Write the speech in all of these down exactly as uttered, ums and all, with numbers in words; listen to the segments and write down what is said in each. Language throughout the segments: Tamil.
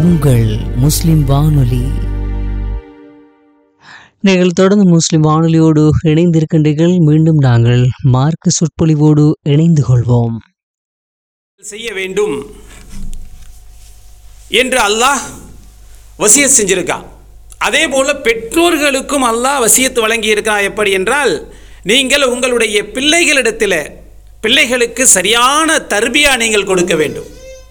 உங்கள் முஸ்லிம் வானொலி. நீங்கள் தொடர்ந்து முஸ்லிம் வானொலியோடு இணைந்திருக்கின்றீர்கள். மீண்டும் நாங்கள் மார்க்க சொற்பொழிவோடு இணைந்து கொள்வோம். செய்ய வேண்டும் என்று அல்லாஹ் வசியத் செஞ்சிருக்கான். அதே போல பெற்றோர்களுக்கும் அல்லாஹ் வசியத்து வழங்கி இருக்கான். எப்படி என்றால், நீங்கள் உங்களுடைய பிள்ளைகளிடத்தில் பிள்ளைகளுக்கு சரியான தர்பியா நீங்கள் கொடுக்க வேண்டும்,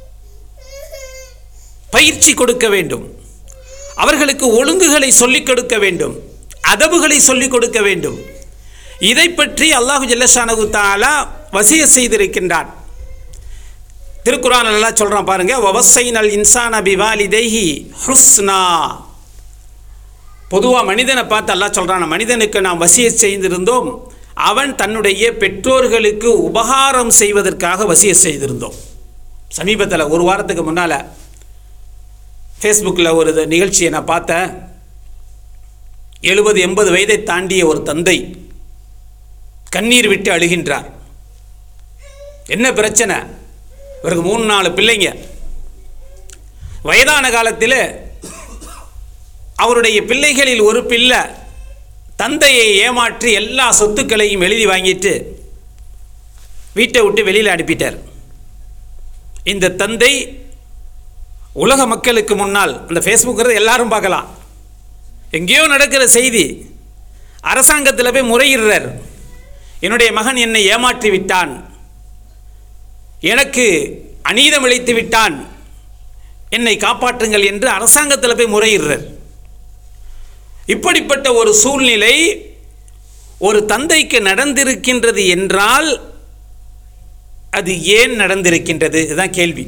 பயிற்சி கொடுக்க வேண்டும், அவர்களுக்கு ஒழுங்குகளை சொல்லிக் கொடுக்க வேண்டும், அதபுகளை சொல்லிக் கொடுக்க வேண்டும். இதை பற்றி அல்லாஹு ஜல்லஷானஹு தஆலா வசியத் செய்திருக்கின்றான். திருக்குர்ஆன் அல்லாஹ் சொல்றான் பாருங்க, வவஸ்ஸைனல் இன்சான பிவாலிதைஹி ஹுஸ்னா. பொதுவாக மனிதனை பார்த்து அல்லாஹ் சொல்றான், மனிதனுக்கு நாம் வசியத் செய்திருந்தோம், அவன் தன்னுடைய பெற்றோர்களுக்கு உபகாரம் செய்வதற்காக வசியத் செய்திருந்தோம். சமீபத்தில் ஒரு வாரத்துக்கு முன்னால் ஃபேஸ்புக்கில் ஒரு நிகழ்ச்சியை நான் பார்த்தேன். எழுபது எண்பது வயதை தாண்டிய ஒரு தந்தை கண்ணீர் விட்டு அழுகின்றார். என்ன பிரச்சனை? இவருக்கு மூணு நாலு பிள்ளைங்க. வயதான காலத்தில் அவருடைய பிள்ளைகளில் ஒரு பிள்ளை தந்தையை ஏமாற்றி எல்லா சொத்துக்களையும் எழுதி வாங்கிட்டு வீட்டை விட்டு வெளியில் அனுப்பிட்டார். இந்த தந்தை உலக மக்களுக்கு முன்னால், அந்த ஃபேஸ்புக்கிறது எல்லாரும் பார்க்கலாம், எங்கேயோ நடக்கிற செய்தி, அரசாங்கத்தில் போய் முறையிடுறார். என்னுடைய மகன் என்னை ஏமாற்றி விட்டான், எனக்கு அநீதம் இழைத்து விட்டான், என்னை காப்பாற்றுங்கள் என்று அரசாங்கத்தில் போய் முறையிடுறார். இப்படிப்பட்ட ஒரு சூழ்நிலை ஒரு தந்தைக்கு நடந்திருக்கின்றது என்றால் அது ஏன் நடந்திருக்கின்றது? இதுதான் கேள்வி.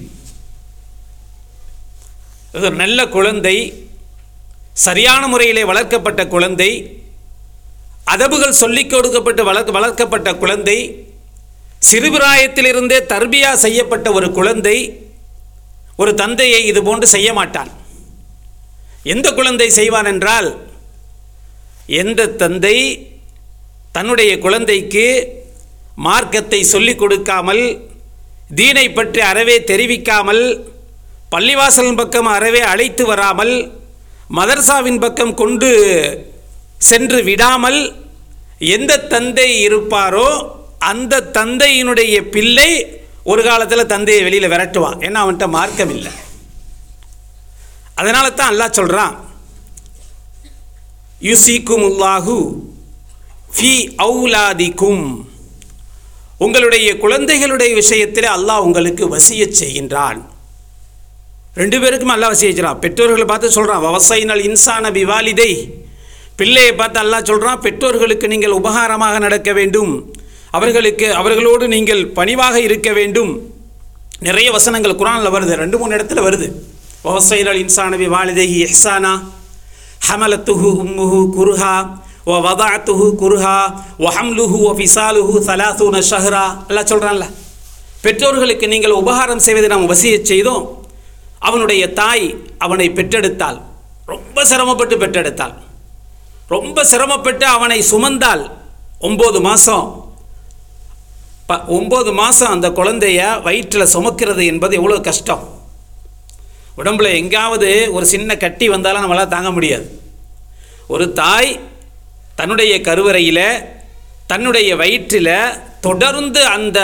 ஒரு நல்ல குழந்தை, சரியான முறையிலே வளர்க்கப்பட்ட குழந்தை, அதபுகள் சொல்லிக் கொடுக்கப்பட்டு வளர்க்க வளர்க்கப்பட்ட குழந்தை, சிறுபிராயத்திலிருந்தே தர்பியா செய்யப்பட்ட ஒரு குழந்தை ஒரு தந்தையை இது போன்று செய்ய மாட்டான். எந்த குழந்தை செய்வான் என்றால், எந்த தந்தை தன்னுடைய குழந்தைக்கு மார்க்கத்தை சொல்லிக் கொடுக்காமல், தீனை பற்றி அறவே தெரிவிக்காமல், பள்ளிவாசலின் பக்கம் அறவே அழைத்து வராமல், மதர்சாவின் பக்கம் கொண்டு சென்று விடாமல் எந்த தந்தை இருப்பாரோ அந்த தந்தையினுடைய பிள்ளை ஒரு காலத்தில் தந்தையை வெளியில் விரட்டுவான். ஏன்னா அவன்கிட்ட மார்க்கம் இல்லை. அதனால தான் அல்லாஹ் சொல்கிறான், யுஸீகுமுல்லாஹு ஃபீ அவுலாதிக்கும், உங்களுடைய குழந்தைகளுடைய விஷயத்தில் அல்லாஹ் உங்களுக்கு வசியத் செய்கின்றான். ரெண்டு பேருக்கும் அல்லாஹ் வசியத் செய்கிறான். பெற்றோர்களை பார்த்து சொல்கிறான், வவஸ்ஸைனல் இன்சான பிவாலிதை, பிள்ளையை பார்த்து அல்லாஹ் சொல்கிறான், பெற்றோர்களுக்கு நீங்கள் உபகாரமாக நடக்க வேண்டும், அவர்களுக்கு அவர்களோடு நீங்கள் பணிவாக இருக்க வேண்டும். நிறைய வசனங்கள் குர்ஆனில் வருது, ரெண்டு மூணு இடத்துல வருது. வவஸ்ஸைனல் இன்சான பிவாலிதைஹி இஹ்சானா ஹமலத்துஹு உம்முஹு குர்ஹா வ வதஅத்துஹு குர்ஹா வ ஹம்லுஹு வ ஃபிசாலுஹு ஸலாஸூன ஷஹ்ரா. அல்லாஹ் சொல்கிறான்ல, பெற்றோர்களுக்கு நீங்கள் உபகாரம் செய்வதை நாம் வசியச் செய்தோம். அவனுடைய தாய் அவனை பெற்றெடுத்தாள், ரொம்ப சிரமப்பட்டு பெற்றெடுத்தாள், ரொம்ப சிரமப்பட்டு அவனை சுமந்தாள். ஒம்பது மாதம் ப ஒம்பது மாதம் அந்த குழந்தைய வயிற்றில் சுமக்கிறது என்பது எவ்வளோ கஷ்டம். உடம்புல எங்காவது ஒரு சின்ன கட்டி வந்தாலும் நம்மளால் தாங்க முடியாது. ஒரு தாய் தன்னுடைய கருவறையில் தன்னுடைய வயிற்றில் தொடர்ந்து அந்த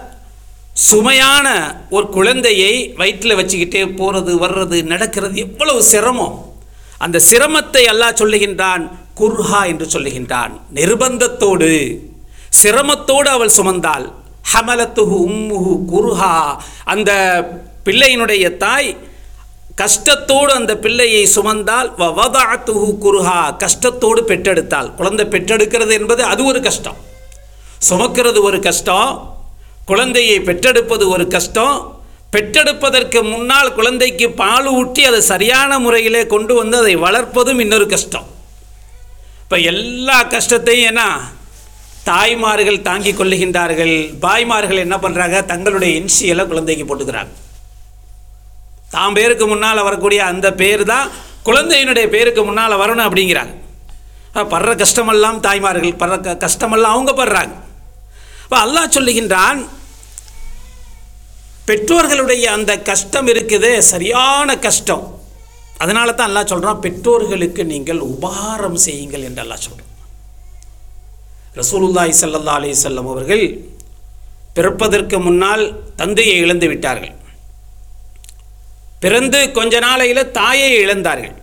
சுமையான ஒரு குழந்தையை வயிற்றில் வச்சுக்கிட்டே போகிறது வர்றது நடக்கிறது எவ்வளவு சிரமம். அந்த சிரமத்தை அல்லாஹ் சொல்லுகின்றான், குர்ஹா என்று சொல்லுகின்றான். நிர்பந்தத்தோடு சிரமத்தோடு அவள் சுமந்தாள். ஹமலத்துஹு உம்முஹு குர்ஹா, அந்த பிள்ளையினுடைய தாய் கஷ்டத்தோடு அந்த பிள்ளையை சுமந்தால். வ வதஅத்துஹு குர்ஹா, கஷ்டத்தோடு பெற்றெடுத்தாள். குழந்தை பெற்றெடுக்கிறது என்பது அது ஒரு கஷ்டம், சுமக்கிறது ஒரு கஷ்டம், குழந்தையை பெற்றெடுப்பது ஒரு கஷ்டம். பெற்றெடுப்பதற்கு முன்னால் குழந்தைக்கு பால் ஊட்டி அதை சரியான முறையிலே கொண்டு வந்து அதை வளர்ப்பதும் இன்னொரு கஷ்டம். இப்போ எல்லா கஷ்டத்தையும் என்ன தாய்மார்கள் தாங்கி கொள்ளுகின்றார்கள். பாய்மார்கள் என்ன பண்ணுறாங்க, தங்களுடைய இன்சியலை குழந்தைக்கு போட்டுக்கிறாங்க. தாம் பேருக்கு முன்னால் வரக்கூடிய அந்த பேர் தான் குழந்தையினுடைய பேருக்கு முன்னால் வரணும் அப்படிங்கிறாங்க. படுற கஷ்டமெல்லாம் தாய்மார்கள் படுற கஷ்டமெல்லாம் அவங்க படுறாங்க. இப்போ அல்லாஹ் சொல்லுகின்றான், பெற்றோர்களுடைய அந்த கஷ்டம் இருக்குது, சரியான கஷ்டம். அதனால தான் அல்லாஹ் சொல்கிறான், பெற்றோர்களுக்கு நீங்கள் உபகாரம் செய்யுங்கள் என்று அல்லாஹ் சொல்கிறான். ரசூலுல்லாஹி ஸல்லல்லாஹு அலைஹி வஸல்லம் அவர்கள் பிறப்பதற்கு முன்னால் தந்தையை இழந்து விட்டார்கள். பிறந்து கொஞ்ச நாளையில் தாயை இழந்தார்கள்.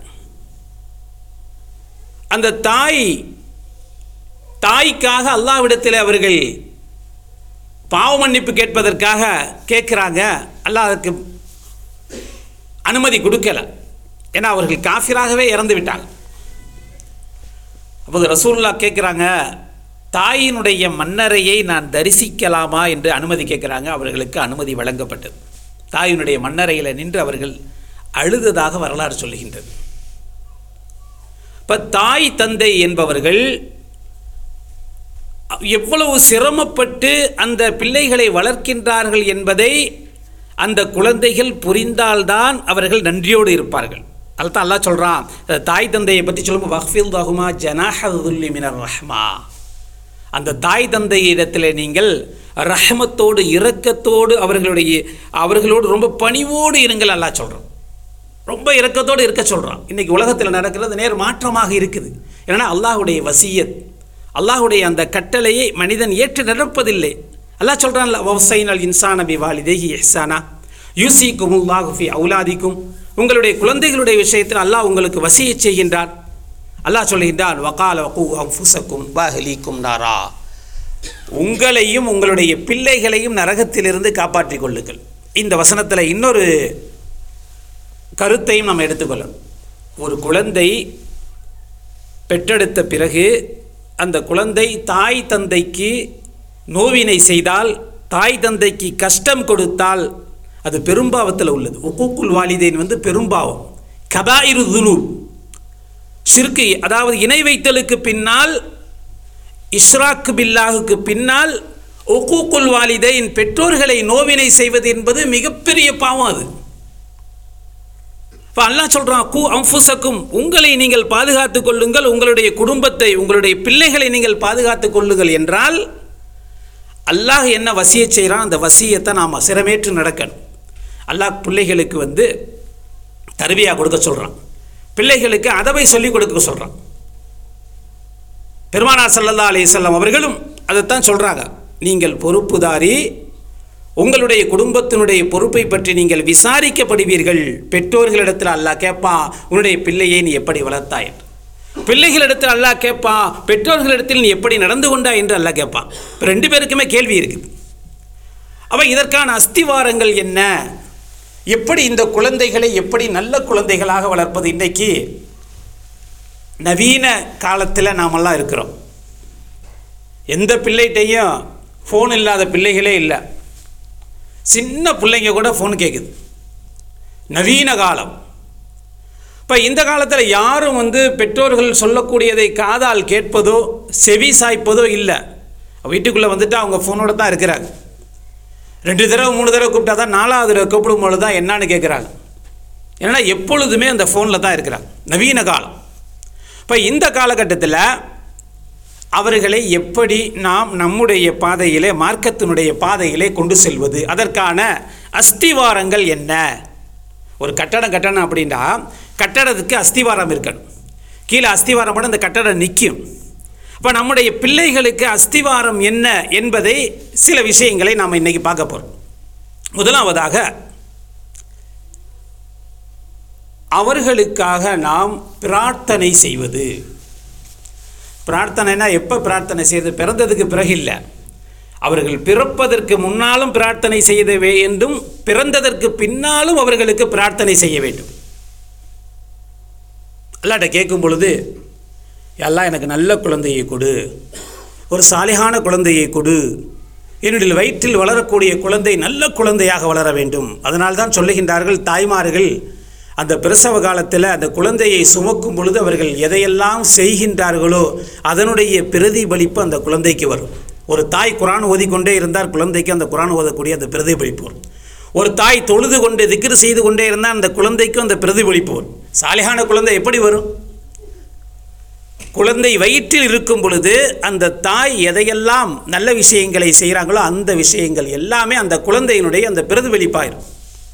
அந்த தாய் தாய்க்காக அல்லாஹ்விடத்தில் அவர்கள் பாவ மன்னிப்பு கேட்பதற்காக கேட்குறாங்க. அல்லாஹ் அதற்கு அனுமதி கொடுக்கல. ஏன்னா அவர்கள் காஃபிராகவே இறந்து விட்டாங்க. அப்போது ரசூலுல்லாஹ் கேட்குறாங்க, தாயினுடைய மன்னரையை நான் தரிசிக்கலாமா என்று அனுமதி கேட்குறாங்க. அவர்களுக்கு அனுமதி வழங்கப்பட்டது. தாயினுடைய மன்னரையில் நின்று அவர்கள் அழுததாக வரலாறு சொல்லுகின்றது. இப்போ தாய் தந்தை என்பவர்கள் எவ்வளவு சிரமப்பட்டு அந்த பிள்ளைகளை வளர்க்கின்றார்கள் என்பதை அந்த குழந்தைகள் புரிந்தால்தான் அவர்கள் நன்றியோடு இருப்பார்கள். அதுதான் அல்லாஹ் சொல்கிறான், தாய் தந்தையை பற்றி சொல்லும்போது வஹ்ஃபில் தஹுமா ஜனாஹுல்லி மினர் ரஹ்மா, அந்த தாய் தந்தை இடத்துல நீங்கள் ரஹ்மத்தோடு இரக்கத்தோடு அவர்களுடைய அவர்களோடு ரொம்ப பணிவோடு இருங்கள் அல்லாஹ் சொல்கிறான். ரொம்ப இரக்கத்தோடு இருக்க சொல்கிறான். இன்றைக்கி உலகத்தில் நடக்கிறது நேர் மாற்றமாக இருக்குது. ஏன்னா அல்லாஹுடைய வசியத், அல்லாஹுடைய அந்த கட்டளையை மனிதன் ஏற்று நடப்பதில்லை. அல்லாஹ் சொல்கிறான்ல, வஸைனல் இன்சான பிவாலிதைஹி இஹ்சானா யூசிகுமுல்லாஹு ஃபி அவுலாதிக்கும், உங்களுடைய குழந்தைகளுடைய விஷயத்தில் அல்லாஹ் உங்களுக்கு வசியச் செய்கின்றான். அல்லாஹ் சொல்கின்றான், வகால வகு அன்ஃபுஸக்கும் வஅஹ்லீக்கும் நாரா, உங்களையும் உங்களுடைய பிள்ளைகளையும் நரகத்திலிருந்து காப்பாற்றிக் கொள்ளுங்கள். இந்த வசனத்தில் இன்னொரு கருத்தையும் நாம் எடுத்துக்கொள்ளணும். ஒரு குழந்தை பெற்றெடுத்த பிறகு அந்த குழந்தை தாய் தந்தைக்கு நோவினை செய்தால், தாய் தந்தைக்கு கஷ்டம் கொடுத்தால் அது பெரும்பாவத்தில் உள்ளது. உக்கூக்குல் வாலிதைன் வந்து பெரும்பாவம், கபாயிரு துனூப், ஷிர்கு, அதாவது இணை வைத்தலுக்கு பின்னால், இஷ்ராக் பில்லாஹுக்கு பின்னால் உக்கூக்குல் வாலிதைன் பெற்றோர்களை நோவினை செய்வது என்பது மிகப்பெரிய பாவம். அது இப்போ அல்லாஹ் சொல்கிறான், கூ அன்ஃபுஸக்கும், உங்களை நீங்கள் பாதுகாத்து கொள்ளுங்கள், உங்களுடைய குடும்பத்தை உங்களுடைய பிள்ளைகளை நீங்கள் பாதுகாத்து கொள்ளுங்கள் என்றால் அல்லாஹ் என்ன வசியை செய்கிறான், அந்த வசியத்தை நாம் சிரமேற்று நடக்கணும். அல்லாஹ் பிள்ளைகளுக்கு வந்து தர்பியா கொடுக்க சொல்கிறான், பிள்ளைகளுக்கு அதவை சொல்லிக் கொடுக்க சொல்கிறான். பெருமானார் ஸல்லல்லாஹு அலைஹி வஸல்லம் அவர்களும் அதைத்தான் சொல்கிறாங்க, நீங்கள் பொறுப்புதாரி, உங்களுடைய குடும்பத்தினுடைய பொறுப்பை பற்றி நீங்கள் விசாரிக்கப்படுவீர்கள். பெற்றோர்களிடத்தில் அல்லாஹ் கேட்பா, உன்னுடைய பிள்ளையை நீ எப்படி வளர்த்தாய் என்று. பிள்ளைகளிடத்தில் அல்லாஹ் கேட்பா, பெற்றோர்களிடத்தில் நீ எப்படி நடந்து கொண்டாய் என்று அல்லாஹ் கேட்பான். இப்போ ரெண்டு பேருக்குமே கேள்வி இருக்குது. அப்போ இதற்கான அஸ்திவாரங்கள் என்ன, எப்படி இந்த குழந்தைகளை எப்படி நல்ல குழந்தைகளாக வளர்ப்பது? இன்றைக்கி நவீன காலத்தில் நாமெல்லாம் இருக்கிறோம். எந்த பிள்ளைகிட்டையும் ஃபோன் இல்லாத பிள்ளைகளே இல்லை. சின்ன பிள்ளைங்க கூட ஃபோன் கேட்குது. நவீன காலம். இப்போ இந்த காலத்தில் யாரும் வந்து பெற்றோர்கள் சொல்லக்கூடியதை காதால் கேட்பதோ செவி சாய்ப்பதோ இல்லை. வீட்டுக்குள்ளே வந்துட்டு அவங்க ஃபோனோடு தான் இருக்கிறாங்க. ரெண்டு தடவை மூணு தடவை கூப்பிட்டா தான் நாலாவது தடவை கூப்பிடும்போது தான் என்னான்னு கேட்குறாங்க. ஏன்னா எப்பொழுதுமே அந்த ஃபோனில் தான் இருக்கிறாங்க. நவீன காலம். இப்போ இந்த காலகட்டத்தில் அவர்களை எப்படி நாம் நம்முடைய பாதையிலே, மார்க்கத்தினுடைய பாதையிலே கொண்டு செல்வது, அதற்கான அஸ்திவாரங்கள் என்ன? ஒரு கட்டடம் கட்டணும் அப்படின்னா கட்டடத்துக்கு அஸ்திவாரம் இருக்கணும். கீழே அஸ்திவாரம் போட அந்த கட்டடம் நிற்கும். இப்போ நம்முடைய பிள்ளைகளுக்கு அஸ்திவாரம் என்ன என்பதை சில விஷயங்களை நாம் இன்றைக்கி பார்க்க போகிறோம். முதலாவதாக, அவர்களுக்காக நாம் பிரார்த்தனை செய்வது. பிரார்த்தனைனா எப்போ பிரார்த்தனை செய்வது? பிறந்ததுக்கு பிறகு இல்லை, அவர்கள் பிறப்பதற்கு முன்னாலும் பிரார்த்தனை செய்ய வேண்டும், பிறந்ததற்கு பின்னாலும் அவர்களுக்கு பிரார்த்தனை செய்ய வேண்டும். அல்லாஹ்ட்ட கேட்கும் பொழுது, அல்லாஹ் எனக்கு நல்ல குழந்தையை கொடு, ஒரு சாலிகான குழந்தையை கொடு, என்னுடைய வயிற்றில் வளரக்கூடிய குழந்தை நல்ல குழந்தையாக வளர வேண்டும். அதனால்தான் சொல்லுகின்றார்கள் தாய்மார்கள் அந்த பிரசவ காலத்தில் அந்த குழந்தையை சுமக்கும் பொழுது அவர்கள் எதையெல்லாம் செய்கின்றார்களோ அதனுடைய பிரதிபலிப்பு அந்த குழந்தைக்கு வரும். ஒரு தாய் குர்ஆன் ஓதிக்கொண்டே இருந்தால் குழந்தைக்கு அந்த குர்ஆன் ஓதக்கூடிய அந்த பிரதிபலிப்பு வரும். ஒரு தாய் தொழுது கொண்டு திக்ர் செய்து கொண்டே இருந்தால் அந்த குழந்தைக்கும் அந்த பிரதிபலிப்பு வரும். சாலிகான குழந்தை எப்படி வரும்? குழந்தை வயிற்றில் இருக்கும் பொழுது அந்த தாய் எதையெல்லாம் நல்ல விஷயங்களை செய்கிறாங்களோ அந்த விஷயங்கள் எல்லாமே அந்த குழந்தையினுடைய அந்த பிரதிபலிப்பாயிரும்.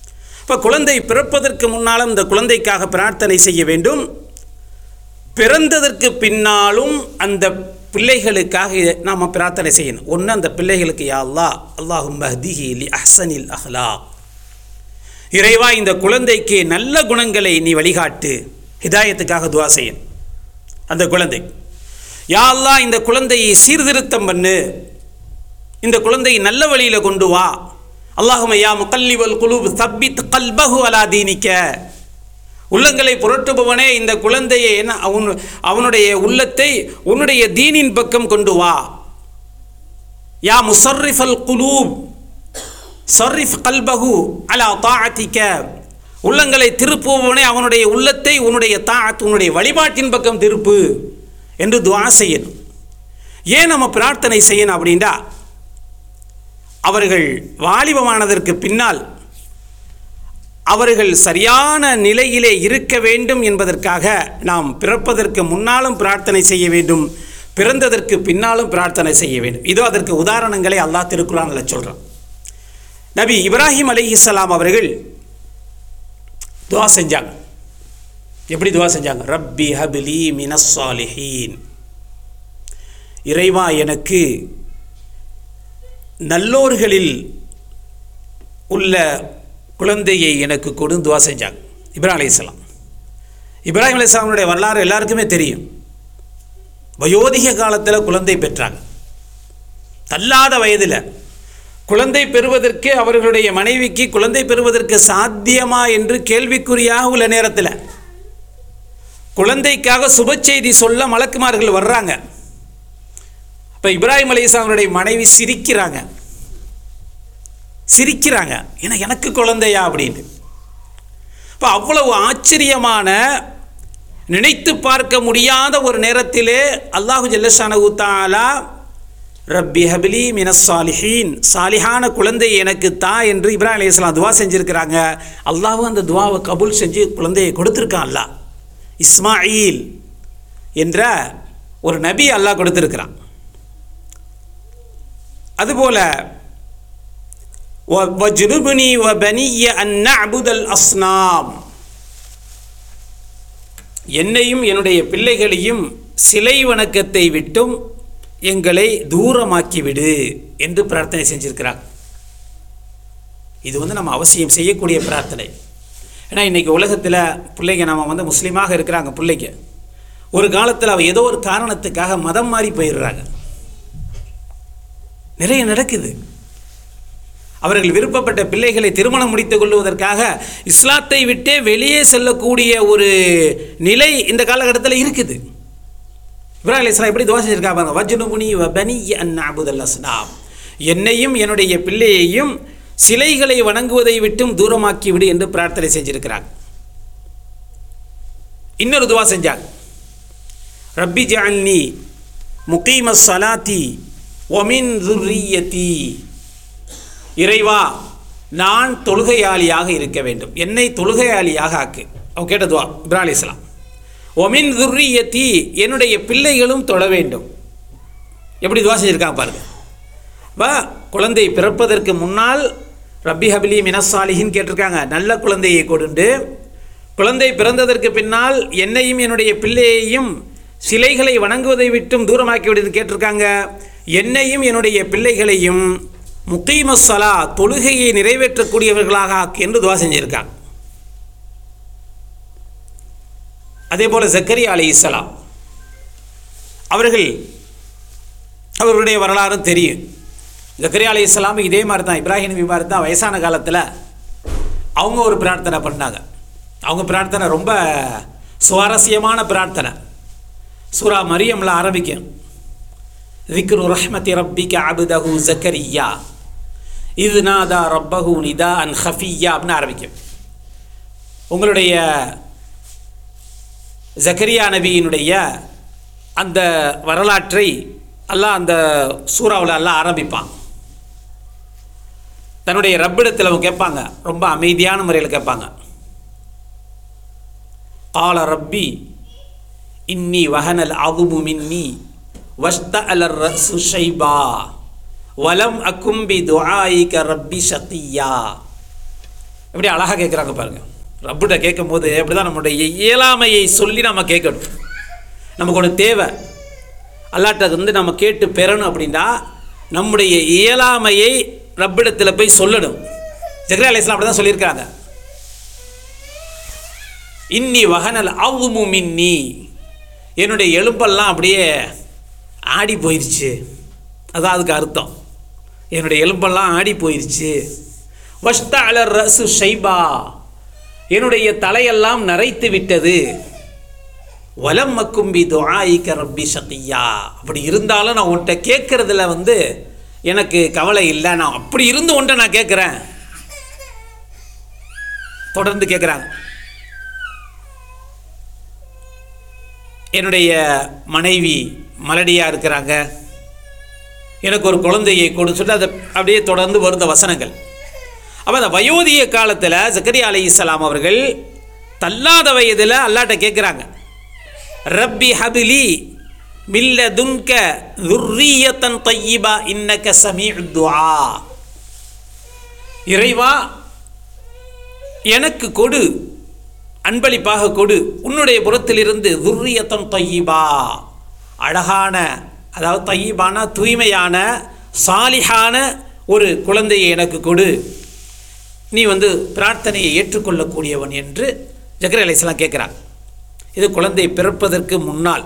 இப்போ குழந்தை பிறப்பதற்கு முன்னாலும் இந்த குழந்தைக்காக பிரார்த்தனை செய்ய வேண்டும். பிறந்ததற்கு பின்னாலும் அந்த பிள்ளைகளுக்காக நாம் பிரார்த்தனை செய்யணும். ஒன்று, அந்த பிள்ளைகளுக்கு யா அல்லாஹ் அல்லாஹும்ம ஹ்திஹி லி அஹ்ஸனில் அஹ்லாக், இறைவா இந்த குழந்தைக்கு நல்ல குணங்களை நீ வழிகாட்டு. ஹிதாயத்துக்காக துவா செய்யணும். அந்த குழந்தை யா அல்லாஹ் இந்த குழந்தையை சீர்திருத்தம் பண்ணு, இந்த குழந்தையை நல்ல வழியில் கொண்டு வா. அல்லாஹும்ம யா முகல்லிபல் குலூப் தப்பித் கல்பஹு அலா தீனிக்க, உள்ளங்களை புரட்டுபவனே இந்த குழந்தையை என்ன அவன் அவனுடைய உள்ளத்தை உன்னுடைய தீனின் பக்கம் கொண்டு வா. யா முசர்ரிஃபல் குலூப் சர்ரிஃப் கல்பஹு அலா தாஅத்திக, உள்ளங்களை திருப்புபவனே அவனுடைய உள்ளத்தை உன்னுடைய தாஅத் உன்னுடைய வழிபாட்டின் பக்கம் திருப்பு என்று துஆ செய்யணும். ஏன் நம்ம பிரார்த்தனை செய்யணும் அப்படின்னா, அவர்கள் வாலிபமானதற்கு பின்னால் அவர்கள் சரியான நிலையிலே இருக்க வேண்டும் என்பதற்காக நாம் பிறப்பதற்கு முன்னாலும் பிரார்த்தனை செய்ய வேண்டும், பிறந்ததற்கு பின்னாலும் பிரார்த்தனை செய்ய வேண்டும். இதோ அதற்கு உதாரணங்களை அல்லாஹ் திருக்குர்ஆனில் சொல்கிறான். நபி இப்ராஹிம் அலைஹிஸ்ஸலாம் அவர்கள் துஆ செஞ்சாங்க. எப்படி துஆ செஞ்சாங்க? ரப்பி ஹப்லி மினஸ் சாலிஹீன், இறைவா எனக்கு நல்லோர்களில் உள்ள குழந்தையை எனக்கு கொடு துஆ செஞ்சாங்க இப்ராஹிம் அலைஹிஸ்ஸலாம். இப்ராஹிம் அலைஹிஸ்ஸலாமுடைய வரலாறு எல்லாருக்குமே தெரியும். வயோதிக காலத்தில் குழந்தை பெற்றாங்க. தள்ளாத வயதில் குழந்தை பெறுவதற்கு அவர்களுடைய மனைவிக்கு குழந்தை பெறுவதற்கு சாத்தியமா என்று கேள்விக்குறியாக உள்ள நேரத்தில் குழந்தைக்காக சுப செய்தி சொல்ல மலக்குமார்கள் வர்றாங்க. இப்போ இப்ராஹிம் அலைஹிஸ்ஸலாமுடைய மனைவி சிரிக்கிறாங்க சிரிக்கிறாங்க ஏன்னா எனக்கு குழந்தையா அப்படின்னு. இப்போ அவ்வளவு ஆச்சரியமான, நினைத்து பார்க்க முடியாத ஒரு நேரத்திலே அல்லாஹு ஜல்லஷானஹு தஆலா ரப்பி ஹப்லி மினஸ் சாலிஹீன், சாலிஹான குழந்தை எனக்கு தா என்று இப்ராஹிம் அலைஹிஸ்ஸலாம் துவா செஞ்சுருக்கிறாங்க. அல்லாஹ் அந்த துவாவை கபூல் செஞ்சு குழந்தையை கொடுத்துருக்கான். அல்லாஹ் இஸ்மாயில் என்ற ஒரு நபி அல்லாஹ் கொடுத்துருக்கிறான். அதுபோல வஜ்னுப்னி வபனிய அன் நஅ்புதல் அஸ்னாம், என்னையும் என்னுடைய பிள்ளைகளையும் சிலை வணக்கத்தை விட்டும் எங்களை தூரமாக்கிவிடு என்று பிரார்த்தனை செஞ்சிருக்கிறார். இது வந்து நம்ம அவசியம் செய்யக்கூடிய பிரார்த்தனை. ஏன்னா இன்றைக்கி உலகத்தில் பிள்ளைங்க நம்ம வந்து முஸ்லீமாக இருக்கிறாங்க. பிள்ளைங்க ஒரு காலத்தில் அவ ஏதோ ஒரு காரணத்துக்காக மதம் மாறி போயிடுறாங்க. நிறைய நடக்குது. அவர்கள் விருப்பப்பட்ட பிள்ளைகளை திருமணம் முடித்துக் கொள்வதற்காக இஸ்லாத்தை விட்டே வெளியே செல்லக்கூடிய ஒரு நிலை இந்த காலகட்டத்தில் இருக்குது. இப்ராஹிம் அலைஹிஸ்ஸலாம் எப்படி துஆ செஞ்சிருக்காங்க? வஜ்னுப்னி வபனிய அன் நஅ்புதல் அஸ்னாம், என்னையும் என்னுடைய பிள்ளையையும் சிலைகளை வணங்குவதை விட்டும் தூரமாக்கி விடு என்று பிரார்த்தனை செஞ்சிருக்கிறாங்க. இன்னொரு துஆ செஞ்சாங்க, ரப்பி ஜஅல்னி முகீமஸ் ஸலாத்தி வமின் ذُرِّيَّتِي, இறைவா நான் தொழுகையாளியாக இருக்க வேண்டும், என்னை தொழுகையாளியாக ஆக்கு. அவங்க கேட்ட துவா இப்ராஹிம் அலைஹிஸ்ஸலாம். ஒமின் ذُرِّيَّتِي, என்னுடைய பிள்ளைகளும் தொழ வேண்டும். எப்படி துவா செஞ்சிருக்காங்க பாருங்க. வா குழந்தை பிறப்பதற்கு முன்னால் ரப்பி ஹப்லி மினஸ் சாலிஹீன் கேட்டிருக்காங்க, நல்ல குழந்தையை கொடுண்டு. குழந்தை பிறந்ததற்கு பின்னால் என்னையும் என்னுடைய பிள்ளையையும் சிலைகளை வணங்குவதை விட்டும் தூரமாக்கி விடுன்னு கேட்டிருக்காங்க. என்னையும் என்னுடைய பிள்ளைகளையும் முகீமஸ் ஸலா, தொழுகையை நிறைவேற்றக்கூடியவர்களாக ஆக்கு என்று துவா செஞ்சிருக்காங்க. அதே போல் ஜக்கரியா அலைஹிஸ்ஸலாம் அவர்கள், அவர்களுடைய வரலாறும் தெரியும். ஜக்கரியா அலைஹிஸ்ஸலாம் இதே மாதிரி தான், இப்ராஹிம் நபி மாதிரி தான் வயசான காலத்தில் அவங்க ஒரு பிரார்த்தனை பண்ணாங்க. அவங்க பிரார்த்தனை ரொம்ப சுவாரஸ்யமான பிரார்த்தனை. சூரா மரியம்ல ஆரம்பிக்கும், ذِكْرُ رَحْمَةِ رَبِّكَ عَبْدَهُ زَكَرِيَّا إِذْ نَادَى رَبَّهُ نِدَاءً خَفِيًّا அப்படின்னு ஆரம்பிக்கும். உங்களுடைய ஜக்கரியா நபியினுடைய அந்த வரலாற்றை அல்லாஹ் அந்த சூறாவில் அல்லாஹ் ஆரம்பிப்பான். தன்னுடைய ரப்பிடத்தில் அவங்க கேட்பாங்க, ரொம்ப அமைதியான முறையில் கேட்பாங்க. قَالَ رَبِّي إِنِّي وَهَنَ الْعَظْمُ مِنِّي وَاشْتَعَلَ الرَّأْسُ شَيْبًا وَلَمْ أَكُنْ بِدُعَائِكَ رَبِّ شَقِيًّا. எப்படி அழகாக கேட்குறாங்க பாருங்கள். ரப்பிட்ட கேட்கும் போது அப்படி தான் நம்முடைய இயலாமையை சொல்லி நம்ம கேட்கணும். நமக்கு ஒன்று தேவை, அல்லாட்ட வந்து நம்ம கேட்டு பெறணும் அப்படின்னா நம்முடைய இயலாமையை ரப்பிடத்தில் போய் சொல்லணும். ஜக்ரியா அலைஹிஸ்ஸலாம் அப்படி தான் சொல்லியிருக்கிறாங்க. இன்னி வஹனல் அவ்மு மின்னி, என்னுடைய எலும்பெல்லாம் அப்படியே ஆடி போயிடுச்சு. அதான் அதுக்கு அர்த்தம், என்னுடைய எலும்பெல்லாம் ஆடி போயிடுச்சு. வஷ்தஅல ரஸு ஷைபா, என்னுடைய தலையெல்லாம் நரைத்து விட்டது. வலம் மக்கும்பி துஆயிக ரப்பி ஷகியா, அப்படி இருந்தாலும் நான் உன்கிட்ட கேட்குறதுல வந்து எனக்கு கவலை இல்லை, நான் அப்படி இருந்து உன்ட்ட நான் கேட்குறேன். தொடர்ந்து கேட்குறாங்க. என்னுடைய மனைவி மலடியாக இருக்கிறாங்க, எனக்கு ஒரு குழந்தையை கொடு சொல்லி அதை அப்படியே தொடர்ந்து வருந்த வசனங்கள். அப்போ அந்த வயோதிக காலத்தில் ஜக்கரியா அலைஹிஸ்ஸலாம் அவர்கள் தள்ளாத வயதில் அல்லாட்ட கேட்குறாங்க, ரப்பி ஹபிலி மில்லதுன்க ذُرِّيَّةً طَيِّبَةً إِنَّكَ سَمِيعُ الدُّعَاء, இறைவா எனக்கு கொடு, அன்பளிப்பாக கொடு உன்னுடைய புறத்திலிருந்து ذُرِّيَّةً طَيِّبَةً, அழகான, அதாவது தையிபான தூய்மையான சாலிஹான ஒரு குழந்தையை எனக்கு கொடு, நீ வந்து பிரார்த்தனையை ஏற்றுக்கொள்ளக்கூடியவன் என்று ஜக்ரியா அலைஹிஸ்ஸலாம் கேட்குறாங்க. இது குழந்தை பிறப்பதற்கு முன்னால்.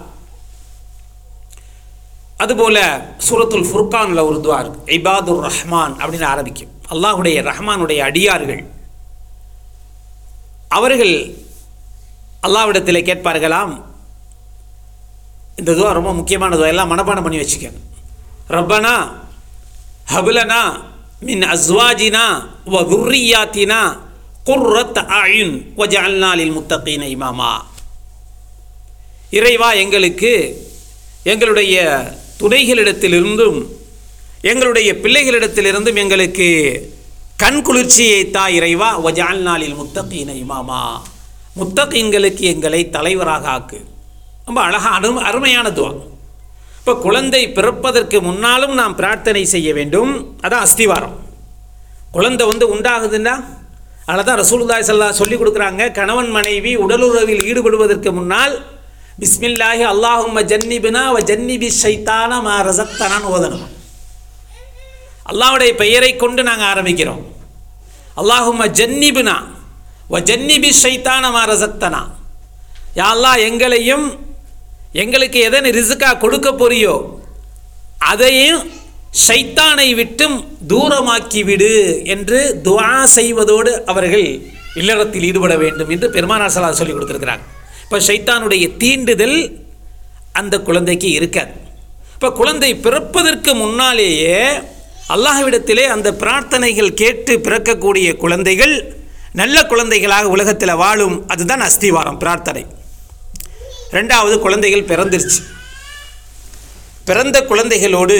அதுபோல் சூரத்துல் ஃபுர்கானில் ஒரு துவா இருக்கு, இபாதுர் ரஹ்மான் அப்படின்னு ஆரம்பிக்கும். அல்லாஹுடைய ரஹ்மானுடைய அடியார்கள் அவர்கள் அல்லாஹ்விடத்தில் கேட்பார்களாம். இந்த துவா ரொம்ப முக்கியமான துவா, எல்லாம் மனப்பாடம் பண்ணி வச்சுக்கோங்க. ரப்பனா ஹபுலனா மின் அஸ்வாஜினா வ துர்ரியாத்தினா குர்ரத் அயுன் வஜஅல்னா லில் முத்தகீன இமாமா, இறைவா எங்களுக்கு எங்களுடைய துணைகளிடத்திலிருந்தும் எங்களுடைய பிள்ளைகளிடத்திலிருந்தும் எங்களுக்கு கண் குளிர்ச்சியை தா இறைவா, வஜஅல்னா லில் முத்தகீன இமாமா, முத்தகீன்களுக்கு எங்களை தலைவராக ஆக்கு. ரொம்ப அழகாக அரு அருமையான துவா. இப்போ குழந்தை பிறப்பதற்கு முன்னாலும் நாம் பிரார்த்தனை செய்ய வேண்டும். அதான் அஸ்திவாரம். குழந்தை வந்து உண்டாகுதுன்னா அதில் தான் ரசூலுல்லாஹி ஸல்லல்லாஹு அலைஹி வஸல்லம் சொல்லி கொடுக்குறாங்க, கணவன் மனைவி உடலுறவில் ஈடுபடுவதற்கு முன்னால் பிஸ்மில்லாஹி அல்லாஹும்ம ஜன்னிபினா வ ஜன்னிபி ஷைத்தான மா ரஸக்தனான்னு ஓதணும். அல்லாஹ்வுடைய பெயரை கொண்டு நாங்கள் ஆரம்பிக்கிறோம். அல்லாஹும்ம ஜன்னிபினா வ ஜன்னிபி ஷைத்தான மா ரஸக்தனா, யா அல்லாஹ் எங்களையும் எங்களுக்கு எதனை ரிஸ்காக கொடுக்க போறியோ அதையும் ஷைத்தானை விட்டும் தூரமாக்கி விடு என்று துஆ செய்வதோடு அவர்கள் இல்லறத்தில் ஈடுபட வேண்டும் என்று பெருமானார் ஸல்லல்லாஹு அலைஹி வஸல்லம் சொல்லி கொடுத்துருக்கிறாங்க. இப்போ ஷைத்தானுடைய தீண்டுதல் அந்த குழந்தைக்கு இருக்காது. இப்போ குழந்தை பிறப்பதற்கு முன்னாலேயே அல்லாஹ்விடத்திலே அந்த பிரார்த்தனைகள் கேட்டு பிறக்கக்கூடிய குழந்தைகள் நல்ல குழந்தைகளாக உலகத்தில் வாழும். அதுதான் அஸ்திவாரம், பிரார்த்தனை. ரெண்டாவது, குழந்தைகள் பிறந்துருச்சு. பிறந்த குழந்தைகளோடு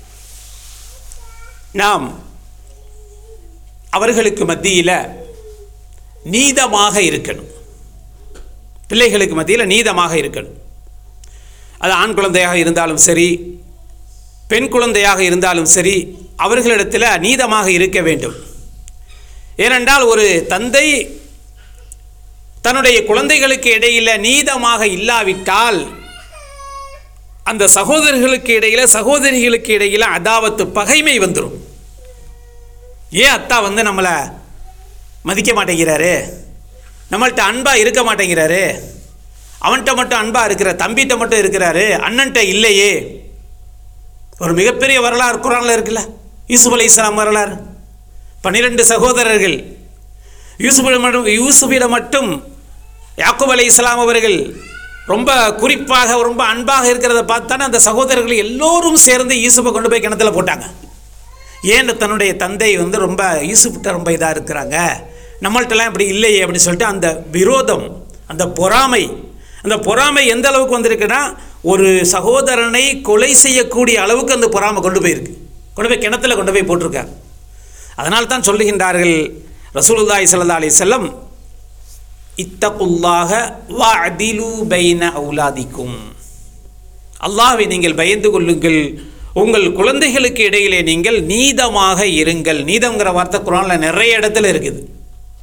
நாம் அவர்களுக்கு மத்தியில் நீதமாக இருக்கணும். பிள்ளைகளுக்கு மத்தியில் நீதமாக இருக்கணும். அது ஆண் குழந்தையாக இருந்தாலும் சரி, பெண் குழந்தையாக இருந்தாலும் சரி, அவர்களிடத்தில் நீதமாக இருக்க வேண்டும். ஏனென்றால் ஒரு தந்தை தன்னுடைய குழந்தைகளுக்கு இடையில் நீதமாக இல்லாவிட்டால் அந்த சகோதரர்களுக்கு இடையில் சகோதரிகளுக்கு இடையில் அதாவத்து பகைமை வந்துடும். ஏன் அத்தா வந்து நம்மளை மதிக்க மாட்டேங்கிறாரு, நம்மள்கிட்ட அன்பாக இருக்க மாட்டேங்கிறாரு, அவன்கிட்ட மட்டும் அன்பாக இருக்கிற, தம்பிகிட்ட மட்டும் இருக்கிறாரு, அண்ணன்ட்ட இல்லையே. ஒரு மிகப்பெரிய வரலாறு குர்ஆனில் இருக்குல்ல, யூசுப் அலைஹிஸ்ஸலாம் வரலாறு. பன்னிரெண்டு சகோதரர்கள், யூசுஃபிடம் மட்டும் யூசுஃபிடம் மட்டும் யாக்கூப் அலைஹிஸ்ஸலாம் அவர்கள் ரொம்ப குறிப்பாக ரொம்ப அன்பாக இருக்கிறத பார்த்தானே அந்த சகோதரர்கள் எல்லோரும் சேர்ந்து யூசுஃபை கொண்டு போய் கிணத்துல போட்டாங்க. ஏன் தன்னுடைய தந்தை வந்து ரொம்ப யூசுஃப்கிட்ட ரொம்ப இதாக இருக்கிறாங்க, நம்மள்கிட்டலாம் இப்படி இல்லையே அப்படின்னு சொல்லிட்டு அந்த விரோதம், அந்த பொறாமை, அந்த பொறாமை எந்த அளவுக்கு வந்திருக்குன்னா ஒரு சகோதரனை கொலை செய்யக்கூடிய அளவுக்கு அந்த பொறாமை கொண்டு போயிருக்கு. கொண்டு போய் கிணத்துல கொண்டு போய் போட்டிருக்காங்க. அதனால் தான் சொல்லுகின்றார்கள் ரசூலுல்லாஹி ஸல்லல்லாஹு அலைஹி வஸல்லம், இத்தகுல்லாஹ வஅதிலு பைன அவுலாதிக்கும், அல்லாஹ்வை நீங்கள் பயந்து கொள்ளுங்கள், உங்கள் குழந்தைகளுக்கு இடையிலே நீங்கள் நீதமாக இருங்கள். நீதம்ங்கிற வார்த்தை குர்ஆனில் நிறைய இடத்துல இருக்குது.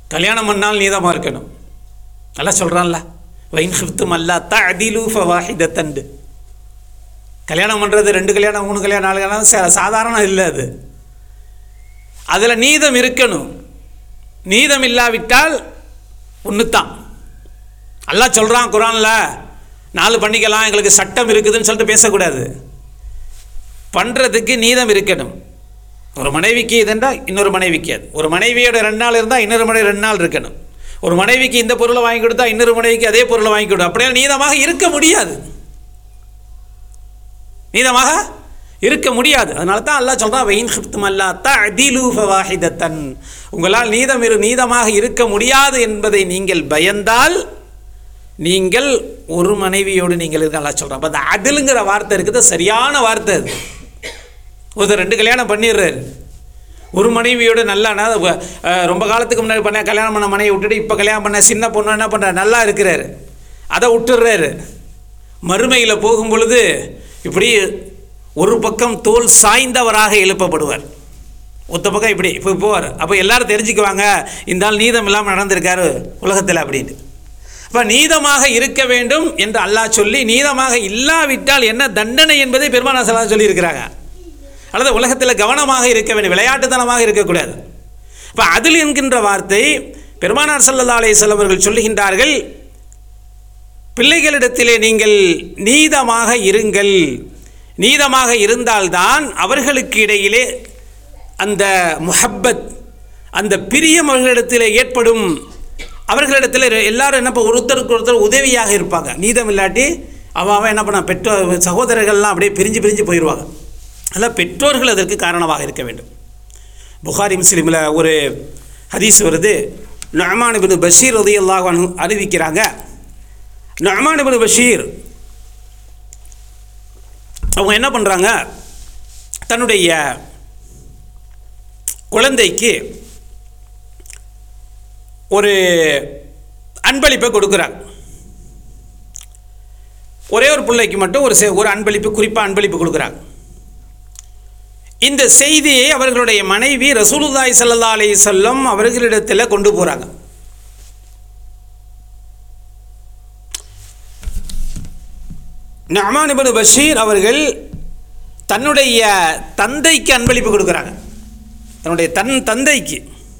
கல்யாணம் பண்ணால் நீதமாக இருக்கணும். நல்லா சொல்கிறான்ல, வைன் ஹிஃப்தும் அல்லா தஅதிலு ஃபவாஹிதத்தன். கல்யாணம் பண்ணுறது ரெண்டு கல்யாணம் மூணு கல்யாணம் நாலு கல்யாணம் சாதாரணம் இல்லை. அது அதில் நீதம் இருக்கணும். நீதம் இல்லாவிட்டால் ஒன்று தான். அல்லாஹ் சொல்கிறான் குர்ஆனில், நாலு பண்ணிக்கலாம், எங்களுக்கு சட்டம் இருக்குதுன்னு சொல்லிட்டு பேசக்கூடாது. பண்ணுறதுக்கு நீதம் இருக்கணும். ஒரு மனைவிக்கு இதுண்டா இன்னொரு மனைவிக்கு அது. ஒரு மனைவியோட ரெண்டு நாள் இருந்தால் இன்னொரு மனைவி ரெண்டு நாள் இருக்கணும். ஒரு மனைவிக்கு இந்த பொருளை வாங்கி கொடுத்தா இன்னொரு மனைவிக்கு அதே பொருளை வாங்கி கொடுத்தா அப்படியே நீதமாக இருக்க முடியாது. நீதமாக இருக்க முடியாது. அதனால தான் அல்லாஹ் சொல்கிறான், வைன் ஹிஃப்தும் அல்லா தஅதிலு ஃபவாஹிதத்தன். உங்களால் நீதம் இரு நீதமாக இருக்க முடியாது என்பதை நீங்கள் பயந்தால் நீங்கள் ஒரு மனைவியோடு நீங்கள் இருக்க அல்லாஹ் சொல்கிறான். அப்போ அந்த அதிலுங்கிற வார்த்தை இருக்குது, சரியான வார்த்தை அது. ஒருத்தர் ரெண்டு கல்யாணம் பண்ணிடுறாரு, ஒரு மனைவியோடு நல்லா ரொம்ப காலத்துக்கு முன்னாடி பண்ண கல்யாணம் பண்ண மனைவி விட்டுட்டு இப்போ கல்யாணம் பண்ண சின்ன பொண்ணு என்ன பண்ணுறாரு, நல்லா இருக்கிறாரு, அதை விட்டுடுறாரு. மறுமையில் போகும் பொழுது இப்படி ஒரு பக்கம் தோல் சாய்ந்தவராக எழுப்பப்படுவார், ஒத்த பக்கம் இப்படி இப்போ போவார். அப்போ எல்லாரும் தெரிஞ்சுக்குவாங்க, இந்த ஆள் நீதம் இல்லாமல் நடந்திருக்காரு உலகத்தில் அப்படின்னு. அப்போ நீதமாக இருக்க வேண்டும் என்று அல்லாஹ் சொல்லி, நீதமாக இல்லாவிட்டால் என்ன தண்டனை என்பதை பெருமானார் ஸல்லல்லாஹு அலைஹி வஸல்லம் சொல்லியிருக்கிறாங்க. அல்லது உலகத்தில் கவனமாக இருக்க வேண்டும், விளையாட்டுத்தனமாக இருக்கக்கூடாது. இப்போ அதில் என்கின்ற வார்த்தை பெருமானார் ஸல்லல்லாஹு அலைஹி வஸல்லம் அவர்கள் சொல்லுகின்றார்கள், பிள்ளைகளிடத்திலே நீங்கள் நீதமாக இருங்கள். நீதமாக இருந்தால்தான் அவர்களுக்கு இடையிலே அந்த முஹப்பத், அந்த பிரியம் அவர்களிடத்தில் ஏற்படும். அவர்களிடத்தில் எல்லாரும் என்ன ஒருத்தருக்கு ஒருத்தர் உதவியாக இருப்பாங்க. நீதம் இல்லாட்டி அவன் அவன் என்ன பண்ண பெற்றோர் சகோதரர்கள்லாம் அப்படியே பிரிஞ்சு பிரிஞ்சு போயிடுவாங்க. அதனால் பெற்றோர்கள் அதற்கு காரணமாக இருக்க வேண்டும். புகாரி முஸ்லிமில் ஒரு ஹதீஸ் வருது, நுஅமான் இப்னு பஷீர் ரலியல்லாஹு அன்ஹு அறிவிக்கிறாங்க. நுஅமான் இப்னு பஷீர் அவங்க என்ன பண்ணுறாங்க, தன்னுடைய குழந்தைக்கு ஒரு அன்பளிப்பை கொடுக்குறாங்க. ஒரே ஒரு பிள்ளைக்கு மட்டும் ஒரு ஒரு அன்பளிப்பு, குறிப்பாக அன்பளிப்பு கொடுக்குறாங்க. இந்த செய்தியை அவர்களுடைய மனைவி ரசூலுல்லாஹி ஸல்லல்லாஹு அலைஹி வஸல்லம் அவர்களிடத்தில் கொண்டு போகிறாங்க. நுஅமான் இப்னு பஷீர் அவர்கள் தன்னுடைய தந்தைக்கு அன்பளிப்பு கொடுக்குறாங்க, தன்னுடைய தன் தந்தைக்கு.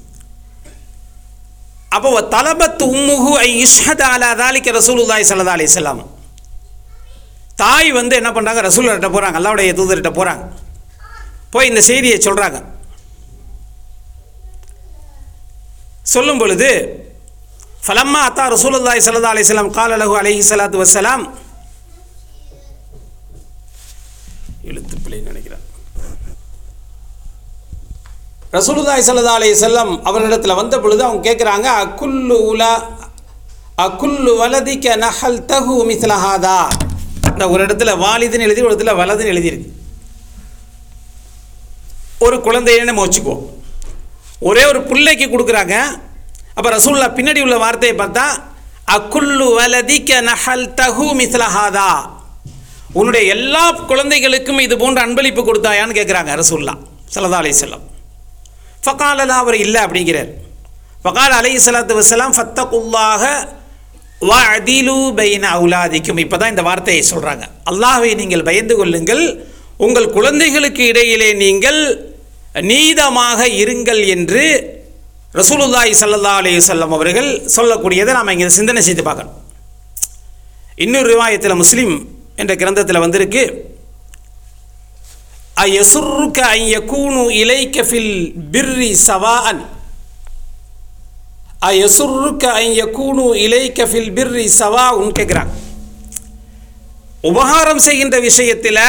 அப்போ தலபத் உம்முஹு ஐ இஷ்ஹத அலா தாலிக ரசூலுல்லாஹி ஸல்லல்லாஹு அலைஹி வஸல்லம். தாய் வந்து என்ன பண்ணுறாங்க, ரசூலுல்லாஹ்ட்ட போகிறாங்க, அல்லாஹ்வுடைய தூதர்கிட்ட போகிறாங்க. போய் இந்த செய்தியை சொல்கிறாங்க. சொல்லும் பொழுது ஃபலம்மா அத்தா ரசூலுல்லாஹி ஸல்லல்லாஹு அலைஹி வஸல்லம் கால லஹு அலைஹி ஸலாத்து வஸ்ஸலாம், எழுத்து பிழை நினைக்கிறேன், ரசூலுல்லாஹி ஸல்லல்லாஹு அலைஹி வஸல்லம் அவர்களிடத்தில் வந்த பொழுது அவங்க கேட்குறாங்க, அக்குல்லு உலா அக்குல்லு வலதிக்க நஹல் தஹு மிஸ்ல ஹாதா. இந்த ஒரு இடத்துல வாலிதுன்னு எழுதி, ஒரு இடத்துல வலதுன்னு எழுதியிருக்கு. ஒரு குழந்தையை நம்ம வச்சுக்குவோம், ஒரே ஒரு பிள்ளைக்கு கொடுக்குறாங்க. அப்போ ரசூலுல்லாஹ் பின்னாடி உள்ள வார்த்தையை பார்த்தா அக்குல்லு வலதிக்க நஹல் தஹு மிஸ்ல ஹாதா, உன்னுடைய எல்லா குழந்தைகளுக்கும் இது போன்ற அன்பளிப்பு கொடுத்தாயான்னு கேட்குறாங்க ரசூலுல்லாஹ் ஸல்லல்லாஹு அலைஹி வஸல்லம். ஃபகாலலா, அவர் இல்லை அப்படிங்கிறார். ஃபகால அலைஹி ஸலாத்து வஸ்ஸலாம் ஃபத்தகுல்லாஹ வஅதிலு பைன அவுலாதிக்கும். இப்போ தான் இந்த வார்த்தையை சொல்கிறாங்க, அல்லாஹ்வை நீங்கள் பயந்து கொள்ளுங்கள், உங்கள் குழந்தைகளுக்கு இடையிலே நீங்கள் நீதமாக இருங்கள் என்று ரசூலுல்லாஹி ஸல்லல்லாஹு அலைஹி வஸல்லம் அவர்கள் சொல்லக்கூடியதை நாம் இங்கே சிந்தனை செய்து பார்க்கணும். இன்னொரு ரிவாயத்தில் முஸ்லிம் என்ற கிரந்தத்தில் வந்திருக்கு, அயசுர்ருக அன் யகூனு இலைக ஃபில் பிர்ரி சவாஅன், அயசுர்ருக அன் யகூனு இலைக ஃபில் பிர்ரி சவாஉன் கேட்குறாங்க. உபகாரம் செய்கின்ற விஷயத்தில்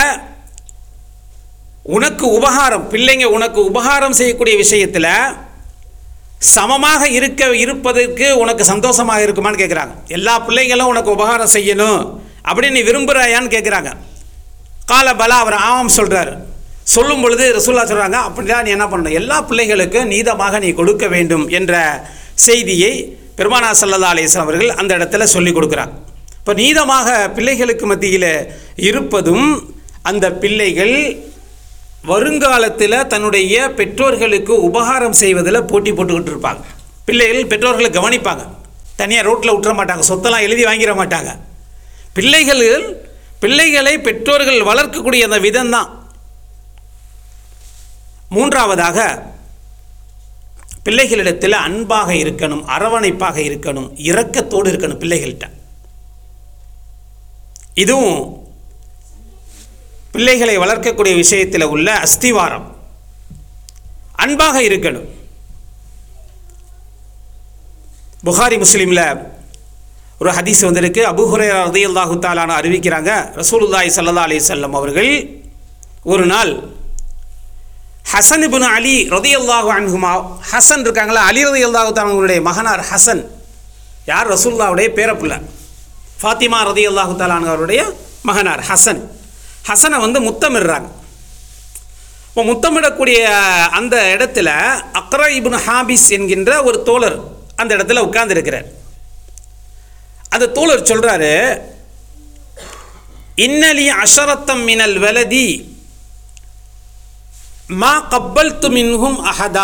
உனக்கு உபகாரம், பிள்ளைங்க உனக்கு உபகாரம் செய்யக்கூடிய விஷயத்தில் சமமாக இருக்க இருப்பதற்கு உனக்கு சந்தோஷமாக இருக்குமான்னு கேட்குறாங்க. எல்லா பிள்ளைங்களும் உனக்கு உபகாரம் செய்யணும் அப்படின்னு நீ விரும்புகிறாயான்னு கேட்குறாங்க. கால பலா, அவர் ஆமாம் சொல்கிறார். சொல்லும் பொழுது ரசூலுல்லாஹ் சொல்கிறாங்க, அப்படின்னா நீ என்ன பண்ணணும், எல்லா பிள்ளைகளுக்கும் நீதமாக நீ கொடுக்க வேண்டும் என்ற செய்தியை பெருமானார் ஸல்லல்லாஹு அலைஹி வஸல்லம் அவர்கள் அந்த இடத்துல சொல்லி கொடுக்குறாங்க. இப்போ நீதமாக பிள்ளைகளுக்கு மத்தியில் இருப்பதும், அந்த பிள்ளைகள் வருங்காலத்தில் தன்னுடைய பெற்றோர்களுக்கு உபகாரம் செய்வதில் போட்டி போட்டுக்கிட்டு இருப்பாங்க. பிள்ளைகள் பெற்றோர்களை கவனிப்பாங்க, தனியாக ரோட்டில் விட்டுற மாட்டாங்க, சொத்தெல்லாம் எழுதி வாங்கிட மாட்டாங்க. பிள்ளைகள் பிள்ளைகளை பெற்றோர்கள் வளர்க்கக்கூடிய அந்த விதம்தான். மூன்றாவதாக பிள்ளைகளிடத்தில் அன்பாக இருக்கணும், அரவணைப்பாக இருக்கணும், இரக்கத்தோடு இருக்கணும் பிள்ளைகள்கிட்ட. இதுவும் பிள்ளைகளை வளர்க்கக்கூடிய விஷயத்தில் உள்ள அஸ்திவாரம். அன்பாக இருக்கணும். புகாரி முஸ்லீமில் ஒரு ஹதீஸ் வந்திருக்கு. அபூ ஹுரைரா ரலியல்லாஹு தஆலா அன்ஹு அறிவிக்கிறாங்க, ரசூலுல்லாஹி ஸல்லல்லாஹு அலைஹி வஸல்லம் அவர்கள் ஒரு நாள் ஹசன் இப்னு அலி ரலியல்லாஹு அன்ஹுமா, ஹசன் இருக்காங்களா, அலி ரலியல்லாஹு தஆலா அவங்களுடைய மகனார் ஹசன், யார் ரசூலுல்லாஹ்வுடைய பேரப்புள்ள, ஃபாத்திமா ரலியல்லாஹு தஆலா அவருடைய மகனார் ஹசன். ஹசனை வந்து முத்தமிடுறாங்க. இப்போ முத்தமிடக்கூடிய அந்த இடத்துல அக்ரா இப்னு ஹாபிஸ் என்கின்ற ஒரு தோழர் அந்த இடத்துல உட்கார்ந்துருக்கிறார். அந்த தோழர் சொல்கிறாரு, இன்னலி அஷரத்தம் மினல் வலதி மா கப்பல்து மின்ஹும் அஹதா.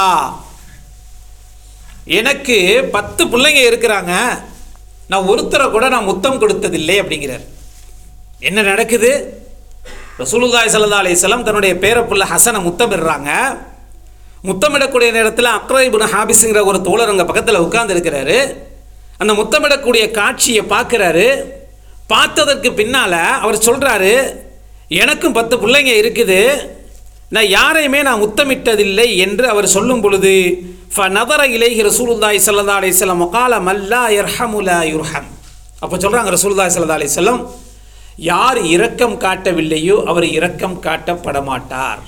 எனக்கு பத்து பிள்ளைங்க இருக்கிறாங்க, நான் ஒருத்தரை கூட நான் முத்தம் கொடுத்ததில்லை அப்படிங்கிறார். என்ன நடக்குது? ரசூலுல்லாஹி ஸல்லல்லாஹு அலைஹி வஸல்லம் தன்னுடைய பேரப்புள்ள ஹசனை முத்தமிடுறாங்க. முத்தமிடக்கூடிய நேரத்தில் அக்ரா இப்னு ஹாபிஸுங்கிற ஒரு தோழர் அங்கே பக்கத்தில் உட்கார்ந்து இருக்கிறாரு. அந்த முத்தமிடக்கூடிய காட்சியை பார்க்குறாரு. பார்த்ததற்கு பின்னால் அவர் சொல்கிறாரு, எனக்கும் பத்து பிள்ளைங்க இருக்குது, நான் யாரையுமே நான் முத்தமிட்டதில்லை என்று அவர் சொல்லும் பொழுது ஃபநதர இலைஹி ரசூலுல்லாஹி ஸல்லல்லாஹு அலைஹி வஸல்லம் வகால மல்லா யர்ஹமு லா யுர்ஹம். அப்போ சொல்கிறாங்க ரசூலுல்லாஹி ஸல்லல்லாஹு அலைஹி வஸல்லம், யார் இரக்கம் காட்டவில்லையோ அவர் இரக்கம் காட்டப்பட மாட்டார்.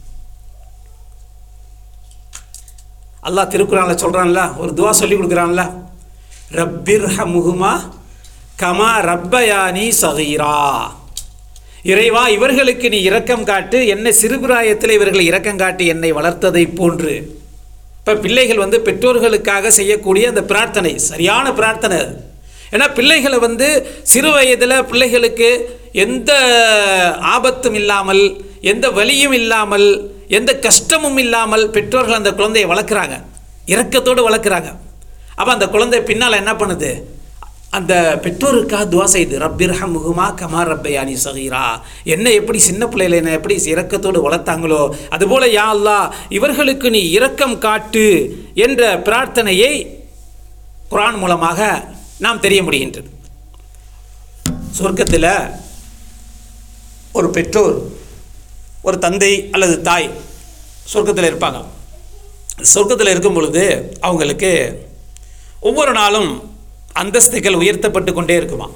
அல்லாஹ் திருக்குறான்ல சொல்கிறான்ல, ஒரு துவா சொல்லி கொடுக்குறான்ல, ரப்பிர்ஹமுஹுமா கமா ரப்பயானி சகீரா. இறைவா, இவர்களுக்கு நீ இரக்கம் காட்டு, என்னை சிறுபிராயத்தில் இவர்கள் இரக்கம் காட்டி என்னை வளர்த்ததை போன்று. இப்போ பிள்ளைகள் வந்து பெற்றோர்களுக்காக செய்யக்கூடிய அந்த பிரார்த்தனை சரியான பிரார்த்தனை. ஏன்னா பிள்ளைகளை வந்து சிறு வயதில் பிள்ளைகளுக்கு எந்த ஆபத்தும் இல்லாமல், எந்த வலியும் இல்லாமல், எந்த கஷ்டமும் இல்லாமல் பெற்றோர்கள் அந்த குழந்தையை வளர்க்குறாங்க, இரக்கத்தோடு வளர்க்குறாங்க. அப்போ அந்த குழந்தை பின்னால் என்ன பண்ணுது? அந்த பெற்றோருக்காக துவா செய்து, ரப்பிர்ஹமுஹுமா கமா ரப்பயானி சகீரா. என்ன எப்படி சின்ன பிள்ளைகளை என்ன எப்படி இரக்கத்தோடு வளர்த்தாங்களோ அதுபோல் யா அல்லாஹ் இவர்களுக்கு நீ இரக்கம் காட்டு என்ற பிரார்த்தனையை குர்ஆன் மூலமாக நாம் தெரிய முடிகின்றது. சொர்க்கத்தில் ஒரு பெற்றோர், ஒரு தந்தை அல்லது தாய் சொர்க்கத்தில் இருப்பாங்க. சொர்க்கத்தில் இருக்கும் பொழுது அவங்களுக்கு ஒவ்வொரு நாளும் அந்தஸ்துகள் உயர்த்தப்பட்டு கொண்டே இருக்குமா.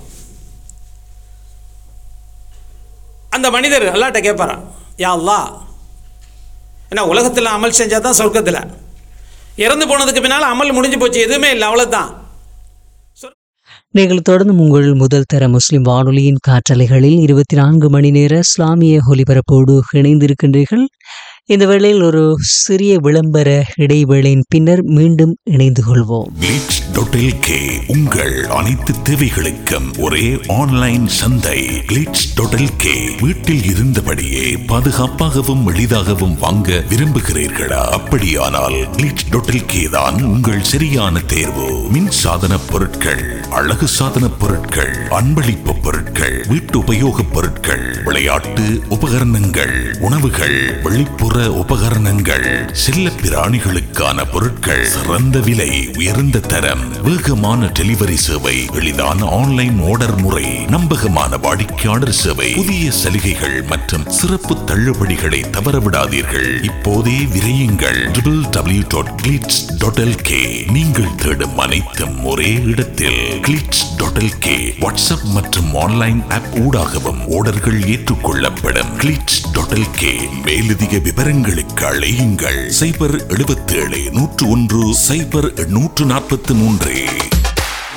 அந்த மனிதர் அல்லாஹ்ட்ட கேட்பாராம், யா அல்லாஹ், ஏன்னா உலகத்தில் அமல் செஞ்சால் தான் சொர்க்கத்தில், இறந்து போனதுக்கு பின்னால் அமல் முடிஞ்சு போச்சு, எதுவுமே இல்லை, அவ்வளோதான். நீங்கள் தொடர்ந்து உங்கள் முதல் தர முஸ்லிம் வானொலியின் காற்றலைகளில் இருபத்தி நான்கு மணி நேர இஸ்லாமிய ஒலிபரப்போடு இணைந்திருக்கின்றீர்கள். இந்த வேளையில் ஒரு சிறிய விளம்பர இடைவேளையின் பின்னர் மீண்டும் இணைந்து கொள்வோம். கிளிட்ஸ் டாட் எல் கே உங்கள் அனைத்து தேவைகளுக்கும் ஒரே ஆன்லைன் சந்தை. கிளிட்ஸ் டாட் எல் கே வீட்டில் இருந்தபடியே பாதுகாப்பாகவும் எளிதாகவும் வாங்க விரும்புகிறீர்களா? அப்படியானால் கிளிட்ஸ் டாட் எல் கே தான் உங்கள் சரியான தேர்வு. மின் சாதன பொருட்கள், அழகு சாதன பொருட்கள், அன்பளிப்பு பொருட்கள், வீட்டு உபயோக பொருட்கள், விளையாட்டு உபகரணங்கள், உணவுகள், வெளிப்புற உபகரணங்கள், செல்ல பிராணிகளுக்கான பொருட்கள், சிறந்த விலை, உயர்ந்த தரம், வேகமான டெலிவரி சேவை, எளிதான ஆன்லைன் ஆர்டர் முறை, நம்பகமான வாடிக்கையாளர் சேவை, புதிய சலுகைகள் மற்றும் சிறப்பு தள்ளுபடிகளை தவறவிடாதீர்கள். இப்போதே விரையுங்கள். W W W dot glitz dot L K. நீங்கள் தேடும் அனைத்தும் ஒரே இடத்தில். Glitz dot L K WhatsApp மற்றும் ஆன்லைன் ஆப் ஊடாகவும் ஆர்டர்கள் ஏற்றுக்கொள்ளப்படும். Glitz dot L K. மேலதிக விவரங்களுக்கு அழையுங்கள் சைபர் எழுபத்தி ஏழு நூற்று ஒன்று சைபர் நூற்று நாற்பத்தி மூன்று.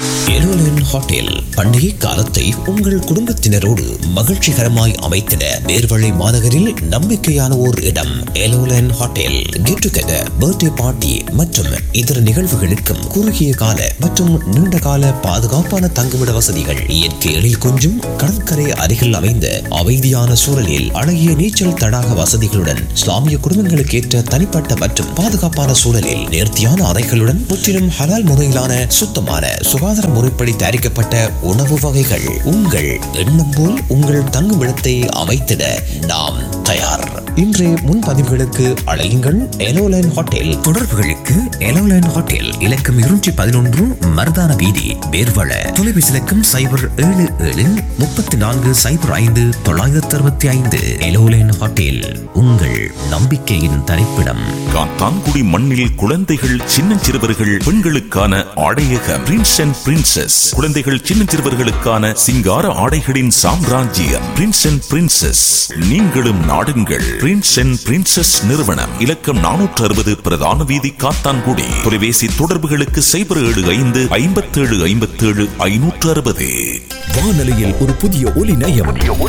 எலோலன் ஹோட்டல் பண்டிகை காலத்தை உங்கள் குடும்பத்தினரோடு மகிழ்ச்சிகரமாய் அமைத்திட நேர்வழி மாநகரில் நம்பிக்கையான ஓர் இடம். எலோலன் hotel get together, birthday party மற்றும் இதர நிகழ்வுகளுக்கும் குறுகிய கால மற்றும் நீண்ட கால பாதுகாப்பான தங்குமிட வசதிகள், இயற்கை எழில் கொஞ்சும் கடற்கரை அருகில் அமைந்த அமைதியான சூழலில் அழகிய நீச்சல் தடாக வசதிகளுடன், இஸ்லாமிய குடும்பங்களுக்கு ஏற்ற தனிப்பட்ட மற்றும் பாதுகாப்பான சூழலில் நேர்த்தியான அறைகளுடன், முற்றிலும் ஹலால் முறையிலான சுத்தமான சுகாதார முறைப்படி தயாரிக்கப்பட்ட உணவு வகைகள். உங்கள் எண்ணம் போல் உங்கள் தங்குமிடத்தை அமைத்திட நாம் தயார். இன்றைய முன்பதிவுகளுக்கு அழையுங்கள் எலோலைன் ஹோட்டல். தொடர்புகளுக்கு எலோலைன் ஹோட்டல் இலக்கம் இருநூற்றி பதினொன்று மருதான வீதி, பேர்வள. தொலைபேசி இலக்கம் சைபர் ஏழு ஏழு முப்பத்தி நான்கு சைபர் ஐந்து தொள்ளாயிரத்தி அறுபத்தி ஐந்து. எலோலைன் ஹோட்டல், உங்கள் நம்பிக்கையின் தரிப்பிடம். காத்தான்குடி மண்ணில் குழந்தைகள், சின்னஞ்சிறுவர்கள், பெண்களுக்கான ஆடையகம் பிரின்ஸ் அண்ட் பிரின்சஸ். குழந்தைகள், சின்னஞ்சிறுவர்களுக்கான சிங்கார ஆடைகளின் சாம்ராஜ்யம் பிரின்ஸ் அண்ட் பிரின்சஸ். நீங்களும் நாடுங்கள். பிரின்ஸ் அண்ட் பிரின்சஸ் நிறுவனம், இலக்கம் நானூற்று அறுபது பிரதான வீதி, காத்தான்குடி. தொலைபேசி தொடர்புகளுக்கு சைபர் ஏழு ஐந்து ஐம்பத்தி ஏழு ஐம்பத்தி ஏழு ஐநூற்று அறுபது. வானொலியில் ஒரு புதிய ஒலி நயம்,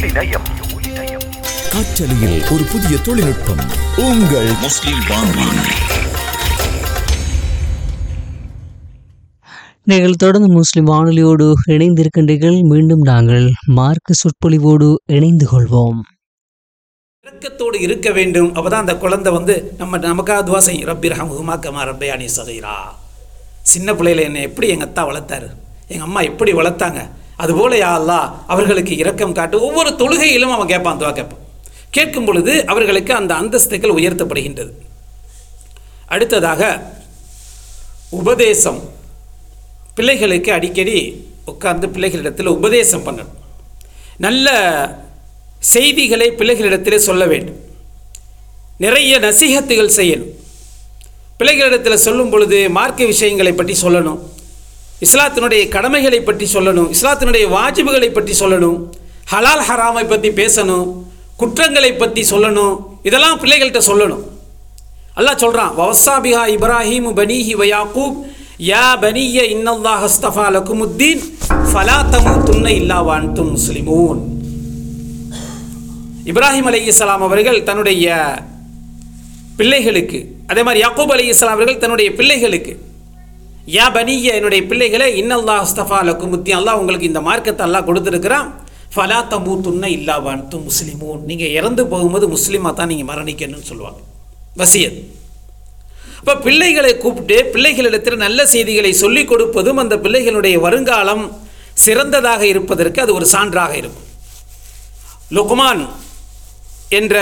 காற்றலையில் ஒரு புதிய தொழில்நுட்பம். உங்கள் முஸ்லிம் வானொலி. நீங்கள் தொடர்ந்து முஸ்லிம் வானொலியோடு இணைந்திருக்கின்றீர்கள். மீண்டும் நாங்கள் மார்க்க சொற்பொழிவோடு இணைந்து கொள்வோம். இரக்கத்தோடு இருக்க வேண்டும். அப்பதான் அந்த குழந்தை வந்து நம்ம நமக்காக துவா செய்யும். ரப்பிர் ஹம்ஹுமா கமா ரப்பயானி சகீரா. சின்ன பிள்ளையில என்னை எப்படி எங்கள் அத்தா வளர்த்தாரு, எங்கள் அம்மா எப்படி வளர்த்தாங்க, அதுபோல யா அல்லாஹ் அவர்களுக்கு இரக்கம் காட்டு. ஒவ்வொரு தொழுகையிலும் அவன் கேட்பான், துவா கேட்பான். கேட்கும் பொழுது அவர்களுக்கு அந்த அந்தஸ்துகள் உயர்த்தப்படுகின்றது. அடுத்ததாக உபதேசம். பிள்ளைகளுக்கு அடிக்கடி உட்கார்ந்து பிள்ளைகளிடத்தில் உபதேசம் பண்ணணும். நல்ல செய்திகளை பிள்ளைகளிடத்திலே சொல்ல வேண்டும். நிறைய நசீஹத்துகள் செய்யணும். பிள்ளைகளிடத்தில் சொல்லும் பொழுது மார்க்க விஷயங்களை பற்றி சொல்லணும், இஸ்லாத்தினுடைய கடமைகளை பற்றி சொல்லணும், இஸ்லாத்தினுடைய வாஜிபுகளை பற்றி சொல்லணும், ஹலால் ஹராமை பற்றி பேசணும், குற்றங்களை பற்றி சொல்லணும். இதெல்லாம் பிள்ளைகள்கிட்ட சொல்லணும். அல்லாஹ் சொல்கிறான், வவஸ்ஸாபிஹா இப்ராஹீமு பனீஹி வ யாக்கூப் யா பனிய இன்னல்லாஹ அஸ்தஃபா லகுமுத்தீன் ஃபலா தமூதுன்ன இல்லா வ அன்தும் முஸ்லிமூன். இப்ராஹிம் அலைஹிஸ்ஸலாம் அவர்கள் தன்னுடைய பிள்ளைகளுக்கு, அதே மாதிரி யாக்கூப் அலைஹிஸ்ஸலாம் அவர்கள் தன்னுடைய பிள்ளைகளுக்கு, யா பனிய என்னுடைய பிள்ளைகளை இன்னல்லாஹ் அஸ்தஃபா லகுமுத்தீன், அல்லாஹ் உங்களுக்கு இந்த மார்க்கத்தை அல்லாஹ் கொடுத்துருக்கிறான். ஃபலா தமூதுன்ன இல்லா வ அன்தும் முஸ்லிமூன், நீங்கள் இறந்து போகும்போது முஸ்லீமாக தான் நீங்கள் மரணிக்கணும்னு சொல்லுவாங்க. வசியத். இப்போ பிள்ளைகளை கூப்பிட்டு பிள்ளைகளிடத்தில் நல்ல செய்திகளை சொல்லிக் கொடுப்பதும் அந்த பிள்ளைகளுடைய வருங்காலம் சிறந்ததாக இருப்பதற்கு அது ஒரு சான்றாக இருக்கும். லுக்மான் என்ற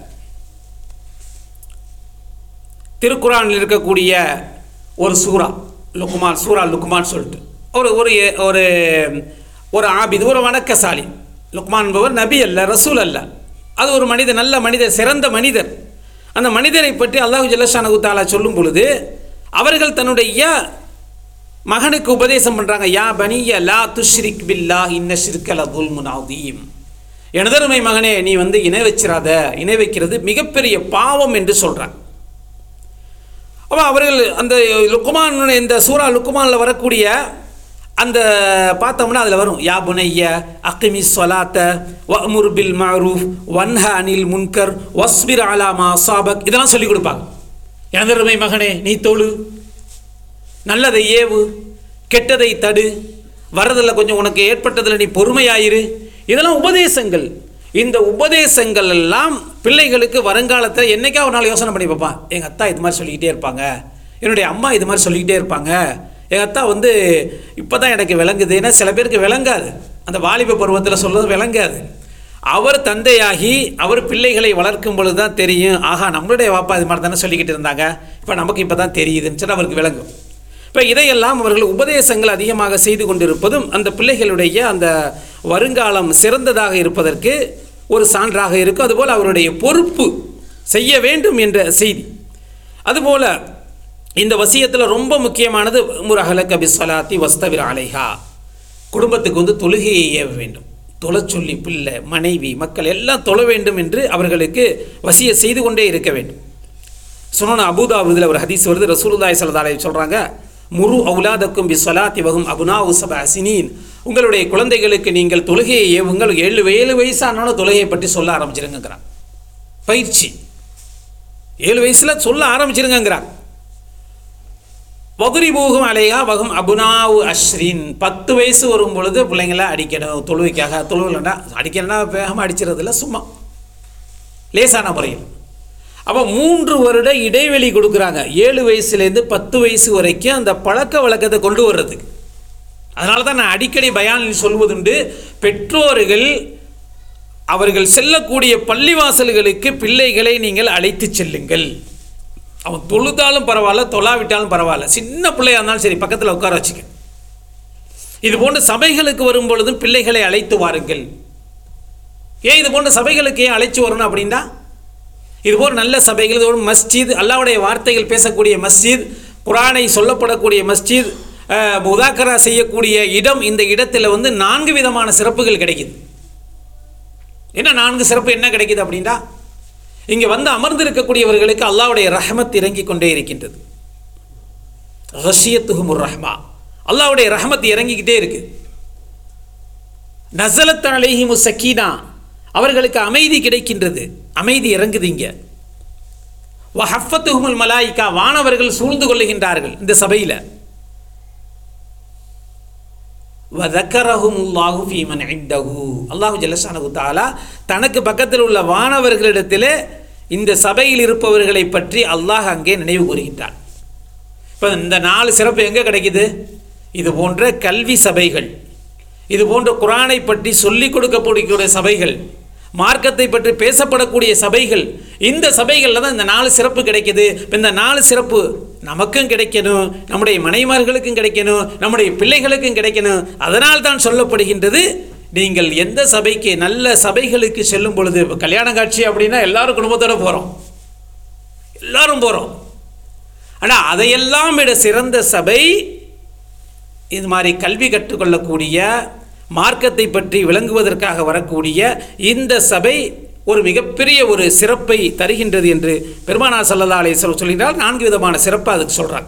திருக்குரானில் இருக்கக்கூடிய ஒரு சூரா, லுக்மான் சூரா லுக்மான் சொல்லிட்டு ஒரு ஒரு ஒரு ஒரு ஆபிது, ஒரு வணக்கசாலி. லுக்மான் என்பவர் நபி அல்ல, ரசூல் அல்ல. அது ஒரு மனிதர், நல்ல மனிதர், சிறந்த மனிதர். அந்த மனிதரை பற்றி அல்லாஹு ஜல்லஷானஹு தஆலா சொல்லும் பொழுது அவர்கள் தன்னுடைய மகனுக்கு உபதேசம் பண்ணுறாங்க. யா பனிய லா துஷ்ரிக் பில்லாஹ் இன்ன ஷிர்க லதுல்முன் அதீம். எனதருமை மகனே, நீ வந்து இணை வச்சிராத, இணை வைக்கிறது மிகப்பெரிய பாவம் என்று சொல்கிறாங்க. அப்போ அவர்கள் அந்த லுக்மான், இந்த சூரா லுக்மானில் வரக்கூடிய அந்த பார்த்தோம்னா அதில் வரும், யா புனைய அக்கிமி சொலாத்த வஅமுர் பில் மஅரூஃப் வன்ஹ அனில் முன்கர் வஸ்பிர் அலா மா அஸாபக். இதெல்லாம் சொல்லிக் கொடுப்பாங்க. எனதருமை மகனே, நீ தொழு, நல்லதை ஏவு, கெட்டதை தடு, வரதில் கொஞ்சம் உனக்கு ஏற்பட்டதில் நீ பொறுமையாயிரு. இதெல்லாம் உபதேசங்கள். இந்த உபதேசங்கள் எல்லாம் பிள்ளைகளுக்கு வருங்காலத்தில் என்றைக்கா ஒரு நாள் யோசனை பண்ணி பார்ப்பான். எங்கள் அத்தா இது மாதிரி சொல்லிக்கிட்டே இருப்பாங்க, என்னுடைய அம்மா இது மாதிரி சொல்லிக்கிட்டே இருப்பாங்க, எங்கள் அத்தா வந்து இப்போ தான் எனக்கு விளங்குது. ஏன்னா சில பேருக்கு விளங்காது, அந்த வாலிப பருவத்தில் சொல்கிறது விளங்காது. அவர் தந்தையாகி அவர் பிள்ளைகளை வளர்க்கும் பொழுது தான் தெரியும், ஆகா நம்மளுடைய வாப்பா இது மாதிரி தானே சொல்லிக்கிட்டு இருந்தாங்க, இப்போ நமக்கு இப்போ தான் தெரியுதுன்னு சொல்லி அவருக்கு விளங்கும். இப்போ இதையெல்லாம் அவர்கள் உபதேசங்கள் அதிகமாக செய்து கொண்டிருப்பதும் அந்த பிள்ளைகளுடைய அந்த வருங்காலம் சிறந்ததாக இருப்பதற்கு ஒரு சான்றாக இருக்கும். அதுபோல் அவருடைய பொறுப்பு செய்ய வேண்டும் என்ற செய்தி. அதுபோல் இந்த வசியத்தில் ரொம்ப முக்கியமானது முரஹலக பிஸ்ஸலாத்தி வஸ்தவிர் அலைஹா. குடும்பத்துக்கு வந்து தொழுகையை ஏவ வேண்டும். தொழ சொல்லி பிள்ளை, மனைவி, மக்கள் எல்லாம் தொழ வேண்டும் என்று அவர்களுக்கு வசிய செய்து கொண்டே இருக்க வேண்டும். சுனன் அபூதாவுதில் ஒரு ஹதீஸ் வருது. ரசூலுல்லாஹி ஸல்லல்லாஹு அலைஹி வஸல்லம் சொல்கிறாங்க, முரு அவுலாதக்கும் பி ஸலாத்தி வஹும் அப்னாஉ சப்அ சினீன், உங்களுடைய குழந்தைகளுக்கு நீங்கள் தொழுகையை ஏவுங்கள், ஏழு ஏழு வயசானாலும் தொழுகையை பற்றி சொல்ல ஆரம்பிச்சிருங்கிறான். பயிற்சி ஏழு வயசுல சொல்ல ஆரம்பிச்சிருங்கிறான். வதுரிபூஹும் அலைஹா வஹும் அப்னாஉ அஷ்ரின், பத்து வயசு வரும் பொழுது பிள்ளைங்களை அடிக்கணும் தொழுவைக்காக. தொழுவில்லைன்னா அடிக்கணும்னா வேகமாக அடிச்சிடறதில்ல, சும்மா லேசான முறையில். அப்போ மூன்று வருட இடைவெளி கொடுக்குறாங்க, ஏழு வயசுலேருந்து பத்து வயசு வரைக்கும் அந்த பழக்க வழக்கத்தை கொண்டு வர்றதுக்கு. அதனால தான் நான் அடிக்கடி பயானில் சொல்வதுண்டு, பெற்றோர்கள் அவர்கள் செல்லக்கூடிய பள்ளிவாசல்களுக்கு பிள்ளைகளை நீங்கள் அழைத்து செல்லுங்கள். அவன் தொழுதாலும் பரவாயில்ல, தொழாவிட்டாலும் பரவாயில்ல, சின்ன பிள்ளையாக இருந்தாலும் சரி பக்கத்தில் உட்கார வச்சுக்க. இது போன்ற சபைகளுக்கு வரும் பொழுதும் பிள்ளைகளை அழைத்து வாருங்கள். ஏன் இது போன்ற சபைகளுக்கு ஏன் அழைச்சி வரணும் அப்படின்னா, இதுபோல் நல்ல சபைகள், இது ஒரு மஸ்ஜித், அல்லாஹ்வுடைய வார்த்தைகள் பேசக்கூடிய மஸ்ஜித், குர்ஆனை சொல்லப்படக்கூடிய மஸ்ஜித், முதாக்கரா செய்யக்கூடிய இடம், இந்த இடத்துல வந்து நான்கு விதமான சிறப்புகள் கிடைக்குது. என்ன நான்கு சிறப்பு என்ன கிடைக்குது அப்படின்னா, இங்கே வந்து அமர்ந்திருக்கக்கூடியவர்களுக்கு அல்லாஹ்வுடைய ரஹமத் இறங்கி கொண்டே இருக்கின்றது. ஹஷியத்துஹுமுர் ரஹ்மா, அல்லாஹ்வுடைய ரஹமத் இறங்கிக்கிட்டே இருக்கு. நஸலத் அலைஹிமுஸ் ஸக்கீனா, அவர்களுக்கு அமைதி கிடைக்கின்றது, அமைதி இறங்குது. இங்கே வஹஃபத்துஹுமுல் மலாயிகா, வானவர்கள் சூழ்ந்து கொள்ளுகின்றார்கள் இந்த சபையில். வதக்கரஹுமுல்லாஹு ஃபீமன் இன்தஹு, அல்லாஹு ஜல்லஷானஹு தஆலா தனக்கு பக்கத்தில் உள்ள வானவர்களிடத்திலே இந்த சபையில் இருப்பவர்களை பற்றி அல்லாஹ் அங்கே நினைவு கூறுகின்றான். இப்போ இந்த நாலு சிறப்பு எங்கே கிடைக்குது? இது போன்ற கல்வி சபைகள், இது போன்ற குர்ஆனை பற்றி சொல்லிக் கொடுக்கக்கூடிய சபைகள், மார்க்கத்தை பற்றி பேசப்படக்கூடிய சபைகள், இந்த சபைகளில் தான் இந்த நாலு சிறப்பு கிடைக்கிது. இப்போ இந்த நாலு சிறப்பு நமக்கும் கிடைக்கணும், நம்முடைய மனைமார்களுக்கும் கிடைக்கணும், நம்முடைய பிள்ளைகளுக்கும் கிடைக்கணும். அதனால் தான் சொல்லப்படுகின்றது, நீங்கள் எந்த சபைக்கு, நல்ல சபைகளுக்கு செல்லும் பொழுது, இப்போ கல்யாண காட்சி அப்படின்னா எல்லாரும் குடும்பத்தோடு போகிறோம், எல்லாரும் போகிறோம். ஆனால் அதையெல்லாம் விட சிறந்த சபை இது மாதிரி கல்வி கற்றுக்கொள்ளக்கூடிய, மார்க்கத்தை பற்றி விளங்குவதற்காக வரக்கூடிய இந்த சபை ஒரு மிகப்பெரிய ஒரு சிறப்பை தருகின்றது என்று பெருமானார் ஸல்லல்லாஹு அலைஹி வஸல்லம் சொல்கிறார். நான்கு விதமான சிறப்பு அதுக்கு சொல்கிறார்.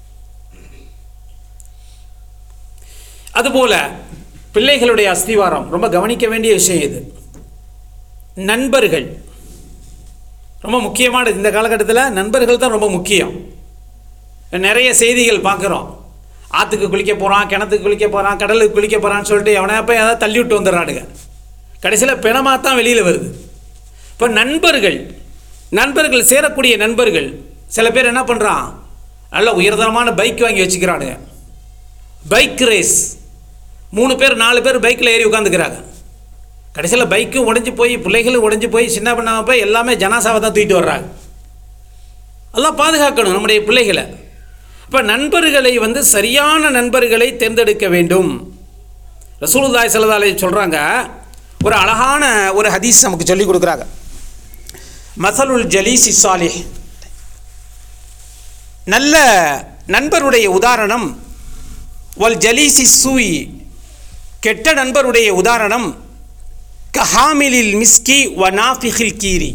அதுபோல பிள்ளைகளுடைய அஸ்திவாரம் ரொம்ப கவனிக்க வேண்டிய விஷயம். இது நண்பர்கள் ரொம்ப முக்கியமானது. இந்த காலகட்டத்தில் நண்பர்கள் தான் ரொம்ப முக்கியம். நிறைய செய்திகள் பார்க்குறோம், ஆற்றுக்கு குளிக்க போகிறான், கிணத்துக்கு குளிக்க போகிறான், கடலுக்கு குளிக்க போகிறான்னு சொல்லிட்டு எவனை போய் ஏதாவது தள்ளி விட்டு வந்துடுறானுங்க. கடைசியில் பிணமாக தான் வெளியில் வருது. இப்போ நண்பர்கள், நண்பர்கள் சேரக்கூடிய நண்பர்கள், சில பேர் என்ன பண்ணுறான், நல்ல உயர்தரமான பைக் வாங்கி வச்சுக்கிறானுங்க, பைக் ரேஸ், மூணு பேர் நாலு பேர் பைக்கில் ஏறி உட்காந்துக்கிறாங்க. கடைசியில் பைக்கும் உடஞ்சி போய், பிள்ளைகளும் உடஞ்சி போய், சின்ன பண்ணாமல் போய் எல்லாமே ஜனாசாவை தான் தூக்கிட்டு வர்றாங்க. எல்லாம் பாதுகாக்கணும் நம்முடைய பிள்ளைகளை. இப்போ நண்பர்களை வந்து சரியான நண்பர்களை தேர்ந்தெடுக்க வேண்டும். ரசூலுல்லாஹி ஸல்லல்லாஹு அலைஹி சொல்கிறாங்க, ஒரு அழகான ஒரு ஹதீஸ் நமக்கு சொல்லிக் கொடுக்குறாங்க. மஸலுல் ஜலீஸி ஸாலிஹ், நல்ல நண்பருடைய உதாரணம், வல் ஜலீஸி சூயி, கெட்ட நண்பருடைய உதாரணம், கஹாமிலில் மிஸ்கி வ நாஃபிஹில் கீரி,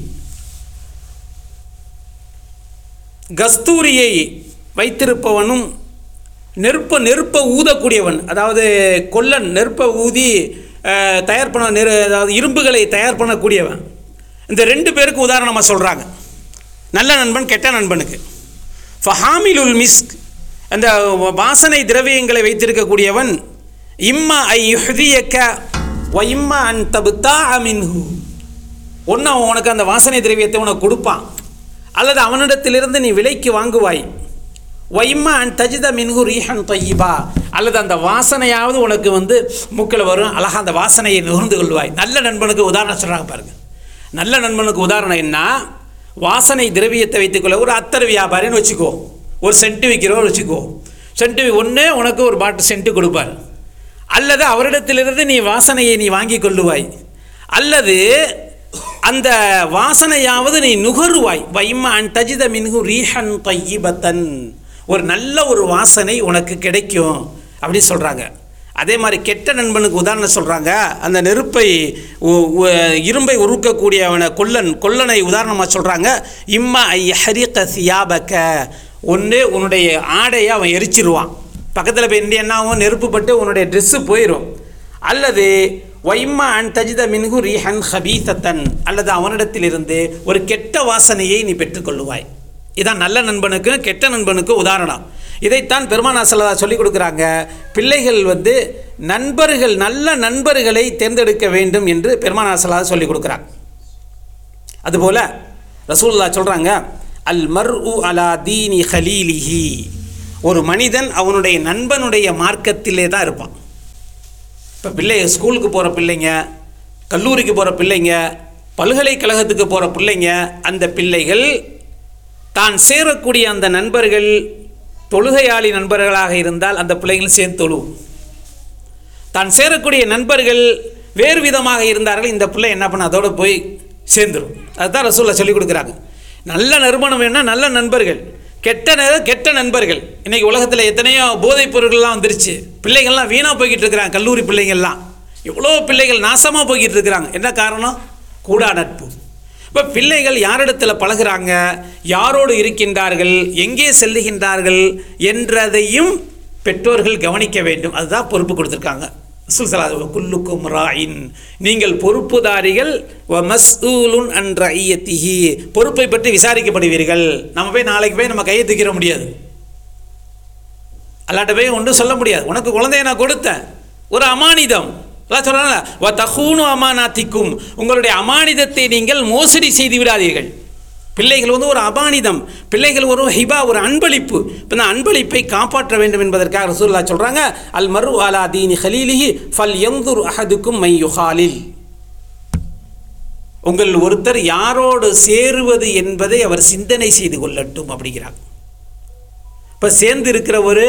கஸ்தூரியை வைத்திருப்பவனும் நெருப்ப நெருப்ப ஊதக்கூடியவன், அதாவது கொல்லன் நெருப்பை ஊதி தயார் பண்ண நெரு அதாவது இரும்புகளை தயார் பண்ணக்கூடியவன், இந்த ரெண்டு பேருக்கு உதாரணமாக சொல்கிறாங்க. நல்ல நண்பன் கெட்ட நண்பனுக்கு. ஃபஹாமிலுல் மிஸ்க், அந்த வாசனை திரவியங்களை வைத்திருக்கக்கூடியவன், இம்மா ஐ யுஹ்தியக்க வ இம்மா அன் தப்தா மின்ஹு, ஒன்று அவன் உனக்கு அந்த வாசனை திரவியத்தை உனக்கு கொடுப்பான், அல்லது அவனிடத்திலிருந்து நீ விலைக்கு வாங்குவாய். வைம்மா அன் தஜித மின்ஹு ரீஹன் தொய்யிபா, அல்லது அந்த வாசனையாவது உனக்கு வந்து மூக்கில் வரும், அழகாக அந்த வாசனையை நுகர்ந்து கொள்வாய். நல்ல நண்பனுக்கு உதாரணம் சொல்கிறாங்க பாருங்கள். நல்ல நண்பனுக்கு உதாரணம் என்ன, வாசனை திரவியத்தை வைத்துக்கொள்ள ஒரு அத்தர் வியாபாரின்னு வச்சுக்கோ, ஒரு சென்ட்டு விற்கிறோன்னு வச்சுக்கோ, சென்ட்டு ஒன்று உனக்கு ஒரு பாட்டு சென்ட்டு கொடுப்பார், அல்லது அவரிடத்திலிருந்து நீ வாசனையை நீ வாங்கி கொள்ளுவாய், அல்லது அந்த வாசனையாவது நீ நுகருவாய். வைம்மா அன் தஜித மின்ஹு ரீஹன் தொய்யிபத்தன், ஒரு நல்ல ஒரு வாசனை உனக்கு கிடைக்கும் அப்படி சொல்கிறாங்க. அதே மாதிரி கெட்ட நண்பனுக்கு உதாரணம் சொல்கிறாங்க, அந்த நெருப்பை இரும்பை உருக்கக்கூடியவனை கொல்லன் கொல்லனை உதாரணமாக சொல்கிறாங்க. இம்மா ஐ ஹரிக சியாபக்க, ஒன்று உன்னுடைய ஆடையை அவன் எரிச்சிருவான், பக்கத்தில் போய் என்ன ஆகும், நெருப்பு பட்டு உன்னுடைய ட்ரெஸ்ஸு போயிடும். அல்லது வைம்மா அன் தஜித மின்ஹு ரீஹன் ஹபீசத்தன், அல்லது அவனிடத்திலிருந்து ஒரு கெட்ட வாசனையை நீ பெற்றுக்கொள்ளுவாய். இதான் நல்ல நண்பனுக்கு கெட்ட நண்பனுக்கு உதாரணம். இதைத்தான் பெருமானா ஸல்லல்லாஹு அலைஹி சொல்லிக் கொடுக்குறாங்க. பிள்ளைகள் வந்து நண்பர்கள், நல்ல நண்பர்களை தேர்ந்தெடுக்க வேண்டும் என்று பெருமானா ஸல்லல்லாஹு அலைஹி சொல்லிக் கொடுக்குறாங்க. அதுபோல் ரசூலுல்லாஹ் சொல்கிறாங்க, அல் மர்உ அலா தீனி ஹலீலிஹி, ஒரு மனிதன் அவனுடைய நண்பனுடைய மார்க்கத்திலே தான் இருப்பான். இப்போ பிள்ளைங்க ஸ்கூலுக்கு போகிற பிள்ளைங்க, கல்லூரிக்கு போகிற பிள்ளைங்க, பல்கலைக்கழகத்துக்கு போகிற பிள்ளைங்க, அந்த பிள்ளைகள் தான் சேரக்கூடிய அந்த நண்பர்கள் தொழுகையாளி நண்பர்களாக இருந்தால் அந்த பிள்ளைகள் சேர்ந்து தொழுவும். தான் சேரக்கூடிய நண்பர்கள் வேறு விதமாக இருந்தார்கள், இந்த பிள்ளை என்ன பண்ண அதோடு போய் சேர்ந்துடும். அதுதான் ரசூலுல்லாஹ் சொல்லிக் கொடுக்குறாங்க. நல்ல நறுமணம் வேணும்னா நல்ல நண்பர்கள், கெட்ட நேரம் கெட்ட நண்பர்கள். இன்றைக்கி உலகத்தில் எத்தனையோ போதைப் பொருட்கள்லாம் வந்துருச்சு, பிள்ளைகள்லாம் வீணாக போய்கிட்டு இருக்கிறாங்க. கல்லூரி பிள்ளைகள்லாம் எவ்வளோ பிள்ளைகள் நாசமாக போய்கிட்டு இருக்கிறாங்க. என்ன காரணம்? கூடா நட்பு. இப்போ பிள்ளைகள் யாரிடத்தில் பழகிறாங்க, யாரோடு இருக்கின்றார்கள், எங்கே செல்லுகின்றார்கள் என்றதையும் பெற்றோர்கள் கவனிக்க வேண்டும். அதுதான் பொறுப்பு கொடுத்துருக்காங்க. குல்லுக்கும் ராயின், நீங்கள் பொறுப்புதாரிகள், வ மஸ்ஊலுன் அன் ரஇயத்திஹி, பொறுப்பை பற்றி விசாரிக்கப்படுவீர்கள். நம்ம போய் நாளைக்கு போய் நம்ம கையை தூக்கிட முடியாது, அல்லாட்ட போய் ஒன்றும் சொல்ல முடியாது. உனக்கு குழந்தைய நான் கொடுத்தேன், ஒரு அமானிதம். அல்லாஹ் சொல்றாங்க, வ தஹூனு அமானாத்திக்கும், உங்களுடைய அமானிதத்தை நீங்கள் மோசடி செய்து விடாதீர்கள். பிள்ளைகள் வந்து ஒரு அபானிதம், பிள்ளைகள் ஒரு ஹிபா, ஒரு அன்பளிப்பு. இப்போ இந்த அன்பளிப்பை காப்பாற்ற வேண்டும் என்பதற்காக ரசூலுல்லாஹ் சொல்கிறாங்க, அல் மர்உ அலா தீனி ஹலீலிஹி ஃபல் யன்துர் அஹதுக்கும் மை யுஹாலில், உங்கள் ஒருத்தர் யாரோடு சேருவது என்பதை அவர் சிந்தனை செய்து கொள்ளட்டும் அப்படிங்கிறாங்க. இப்போ சேர்ந்து இருக்கிற ஒரு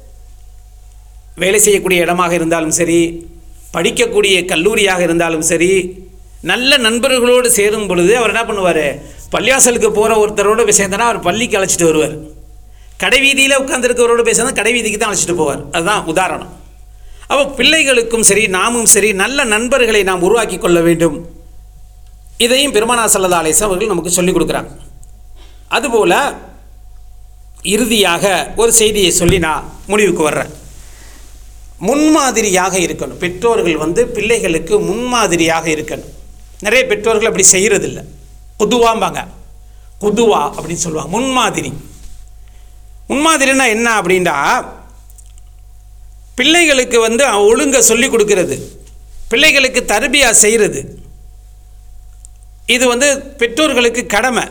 வேலை செய்யக்கூடிய இடமாக இருந்தாலும் சரி, படிக்கக்கூடிய கல்லூரியாக இருந்தாலும் சரி, நல்ல நண்பர்களோடு சேரும் பொழுது அவர் என்ன பண்ணுவார், பள்ளிவாசலுக்கு போகிற ஒருத்தரோடு பேசியிருந்தனா அவர் பள்ளிக்கு அழைச்சிட்டு வருவார், கடை வீதியில் உட்காந்துருக்கிறவரோடு பேசினா கடை வீதிக்கு தான் அழைச்சிட்டு போவார். அதுதான் உதாரணம். அப்போ பிள்ளைகளுக்கும் சரி நாமும் சரி நல்ல நண்பர்களை நாம் உருவாக்கி கொள்ள வேண்டும். இதையும் பெருமானார் ஸல்லல்லாஹு அலைஹி வஸல்லம் அவர்கள் நமக்கு சொல்லிக் கொடுக்குறாங்க. அதுபோல் இறுதியாக ஒரு செய்தியை சொல்லி நான் முடிவுக்கு வர்றேன். முன்மாதிரியாக இருக்கணும். பெற்றோர்கள் வந்து பிள்ளைகளுக்கு முன்மாதிரியாக இருக்கணும். நிறைய பெற்றோர்கள் அப்படி செய்கிறதில்லை. குதுவாம்பாங்க, குதுவா அப்படின்னு சொல்லுவாங்க. முன்மாதிரி, முன்மாதிரின்னா என்ன அப்படின்னா, பிள்ளைகளுக்கு வந்து ஒழுங்க சொல்லி கொடுக்கறது, பிள்ளைகளுக்கு தர்பியா செய்கிறது, இது வந்து பெற்றோர்களுக்கு கடமை.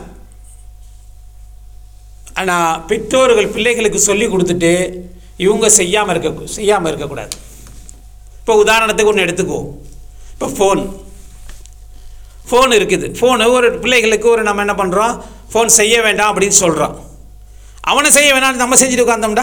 ஆனால் பெற்றோர்கள் பிள்ளைகளுக்கு சொல்லி கொடுத்துட்டு இவங்க செய்யாமல் இருக்க செய்யாமல் இருக்கக்கூடாது. இப்போ உதாரணத்துக்கு ஒன்று எடுத்துக்குவோம். இப்போ ஃபோன் ஃபோன் இருக்குது. ஃபோனு ஒரு பிள்ளைகளுக்கு ஒரு நம்ம என்ன பண்ணுறோம், ஃபோன் செய்ய வேண்டாம் அப்படின்னு சொல்கிறோம். அவனை செய்ய வேண்டாம் நம்ம செஞ்சுட்டு உட்காந்தோம்டா,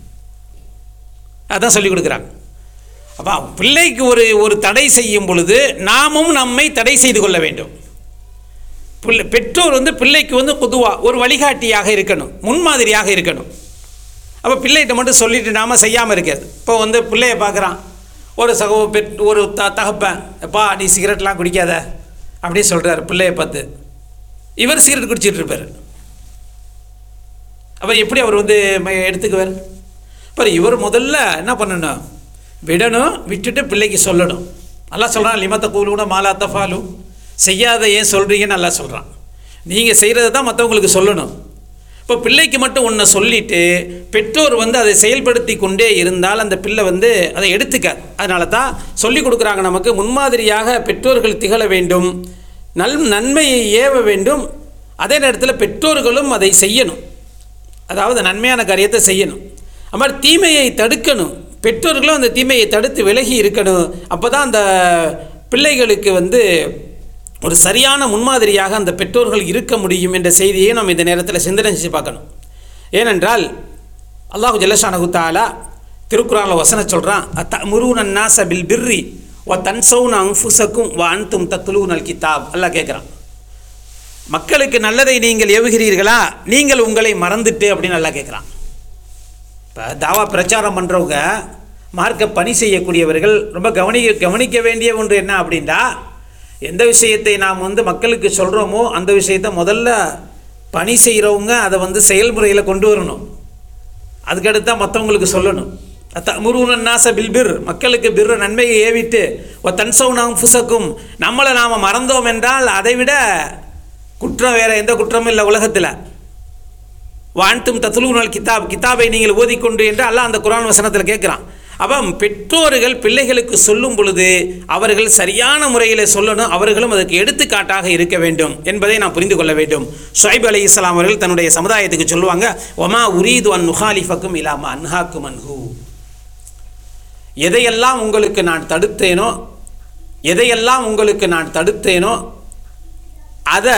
அதான் சொல்லிக் கொடுக்குறாங்க. அப்போ பிள்ளைக்கு ஒரு ஒரு தடை செய்யும் பொழுது நாமும் நம்மை தடை செய்து கொள்ள வேண்டும். பிள்ளை பெற்றோர் வந்து பிள்ளைக்கு வந்து பொதுவாக ஒரு வழிகாட்டியாக இருக்கணும், முன்மாதிரியாக இருக்கணும். அப்போ பிள்ளைகிட்ட மட்டும் சொல்லிட்டு நாம் செய்யாமல் இருக்காது. இப்போ வந்து பிள்ளையை பார்க்குறான் ஒரு சகோ பெற் ஒரு த தகப்பேன் எப்பா நீ சிகரெட்லாம் குடிக்காத அப்படின்னு சொல்கிறார் பிள்ளையை பார்த்து. இவர் சிகரெட் குடிச்சிட்டு இருப்பார். அப்போ எப்படி அவர் வந்து எடுத்துக்குவார்? இப்போ இவர் முதல்ல என்ன பண்ணணும், விடணும், விட்டுட்டு பிள்ளைக்கு சொல்லணும். நல்லா சொல்கிறான், லிமத்த கூலூன மாலா தஃபாலு, செய்யாத ஏன் சொல்கிறீங்கன்னு நல்லா சொல்கிறான். நீங்கள் செய்கிறத தான் மற்றவங்களுக்கு சொல்லணும். இப்போ பிள்ளைக்கு மட்டும் ஒன்றை சொல்லிவிட்டு பெற்றோர் வந்து அதை செயல்படுத்தி கொண்டே இருந்தால் அந்த பிள்ளை வந்து அதை எடுத்துக்க. அதனால தான் சொல்லிக் கொடுக்குறாங்க நமக்கு, முன்மாதிரியாக பெற்றோர்கள் திகழ வேண்டும், நல் நன்மையை ஏவ வேண்டும், அதே நேரத்தில் பெற்றோர்களும் அதை செய்யணும். அதாவது நன்மையான காரியத்தை செய்யணும். அது மாதிரி தீமையை தடுக்கணும், பெற்றோர்களும் அந்த தீமையை தடுத்து விலகி இருக்கணும். அப்போ தான் அந்த பிள்ளைகளுக்கு வந்து ஒரு சரியான முன்மாதிரியாக அந்த பெற்றோர்கள் இருக்க முடியும் என்ற செய்தியை நம்ம இந்த நேரத்தில் சிந்தனை செஞ்சு பார்க்கணும். ஏனென்றால் அல்லாஹு ஜல்லஷானஹு தஆலா திருக்குர்ஆனில் வசனம் சொல்கிறான், அத்தமுரூன நாஸ பில் பிர்ரி வ தன்சௌன அன்ஃபுஸக்கும் வ அன்தும் தத்லூனல் கிதாப். அல்லாஹ் கேட்குறான், மக்களுக்கு நல்லதை நீங்கள் ஏவுகிறீர்களா, நீங்கள் உங்களை மறந்துட்டு அப்படின்னு நல்லா கேட்குறான். இப்போ தாவா பிரச்சாரம் பண்ணுறவங்க, மார்க்க பணி செய்யக்கூடியவர்கள் ரொம்ப கவனிக்க கவனிக்க வேண்டிய ஒன்று என்ன அப்படின்னா, எந்த விஷயத்தை நாம் வந்து மக்களுக்கு சொல்கிறோமோ அந்த விஷயத்தை முதல்ல பணி செய்கிறவங்க அதை வந்து செயல்முறையில் கொண்டு வரணும். அதுக்கடுத்து தான் மற்றவங்களுக்கு சொல்லணும். தமுருனாச பில்பிர், மக்களுக்கு பிர் நன்மையை ஏவிட்டு ஒ தன்சவுனாம் ஃபுசக்கும், நம்மளை நாம் மறந்தோம் என்றால் அதை விட குற்றம் வேறு எந்த குற்றமும் இல்லை உலகத்தில். வான்தும் தத்துலூனல் கிதாப், கிதாபை நீங்கள் ஓதிக்கொண்டு என்று அல்லாஹ் அந்த குர்ஆன் வசனத்தில் கேட்குறான். அப்போ பெற்றோர்கள் பிள்ளைகளுக்கு சொல்லும் பொழுது அவர்கள் சரியான முறையில் சொல்லணும், அவர்களும் அதற்கு எடுத்துக்காட்டாக இருக்க வேண்டும் என்பதை நான் புரிந்து கொள்ள வேண்டும். ஷுஐப் அலைஹிஸ்ஸலாம் அவர்கள் தன்னுடைய சமுதாயத்துக்கு சொல்லுவாங்க, ஒமா உரீது அன் நுஹாலிஃபக்கும் இலாமா அன்ஹாக்கும் அன்ஹு, எதையெல்லாம் உங்களுக்கு நான் தடுத்தேனோ எதையெல்லாம் உங்களுக்கு நான் தடுத்தேனோ அதை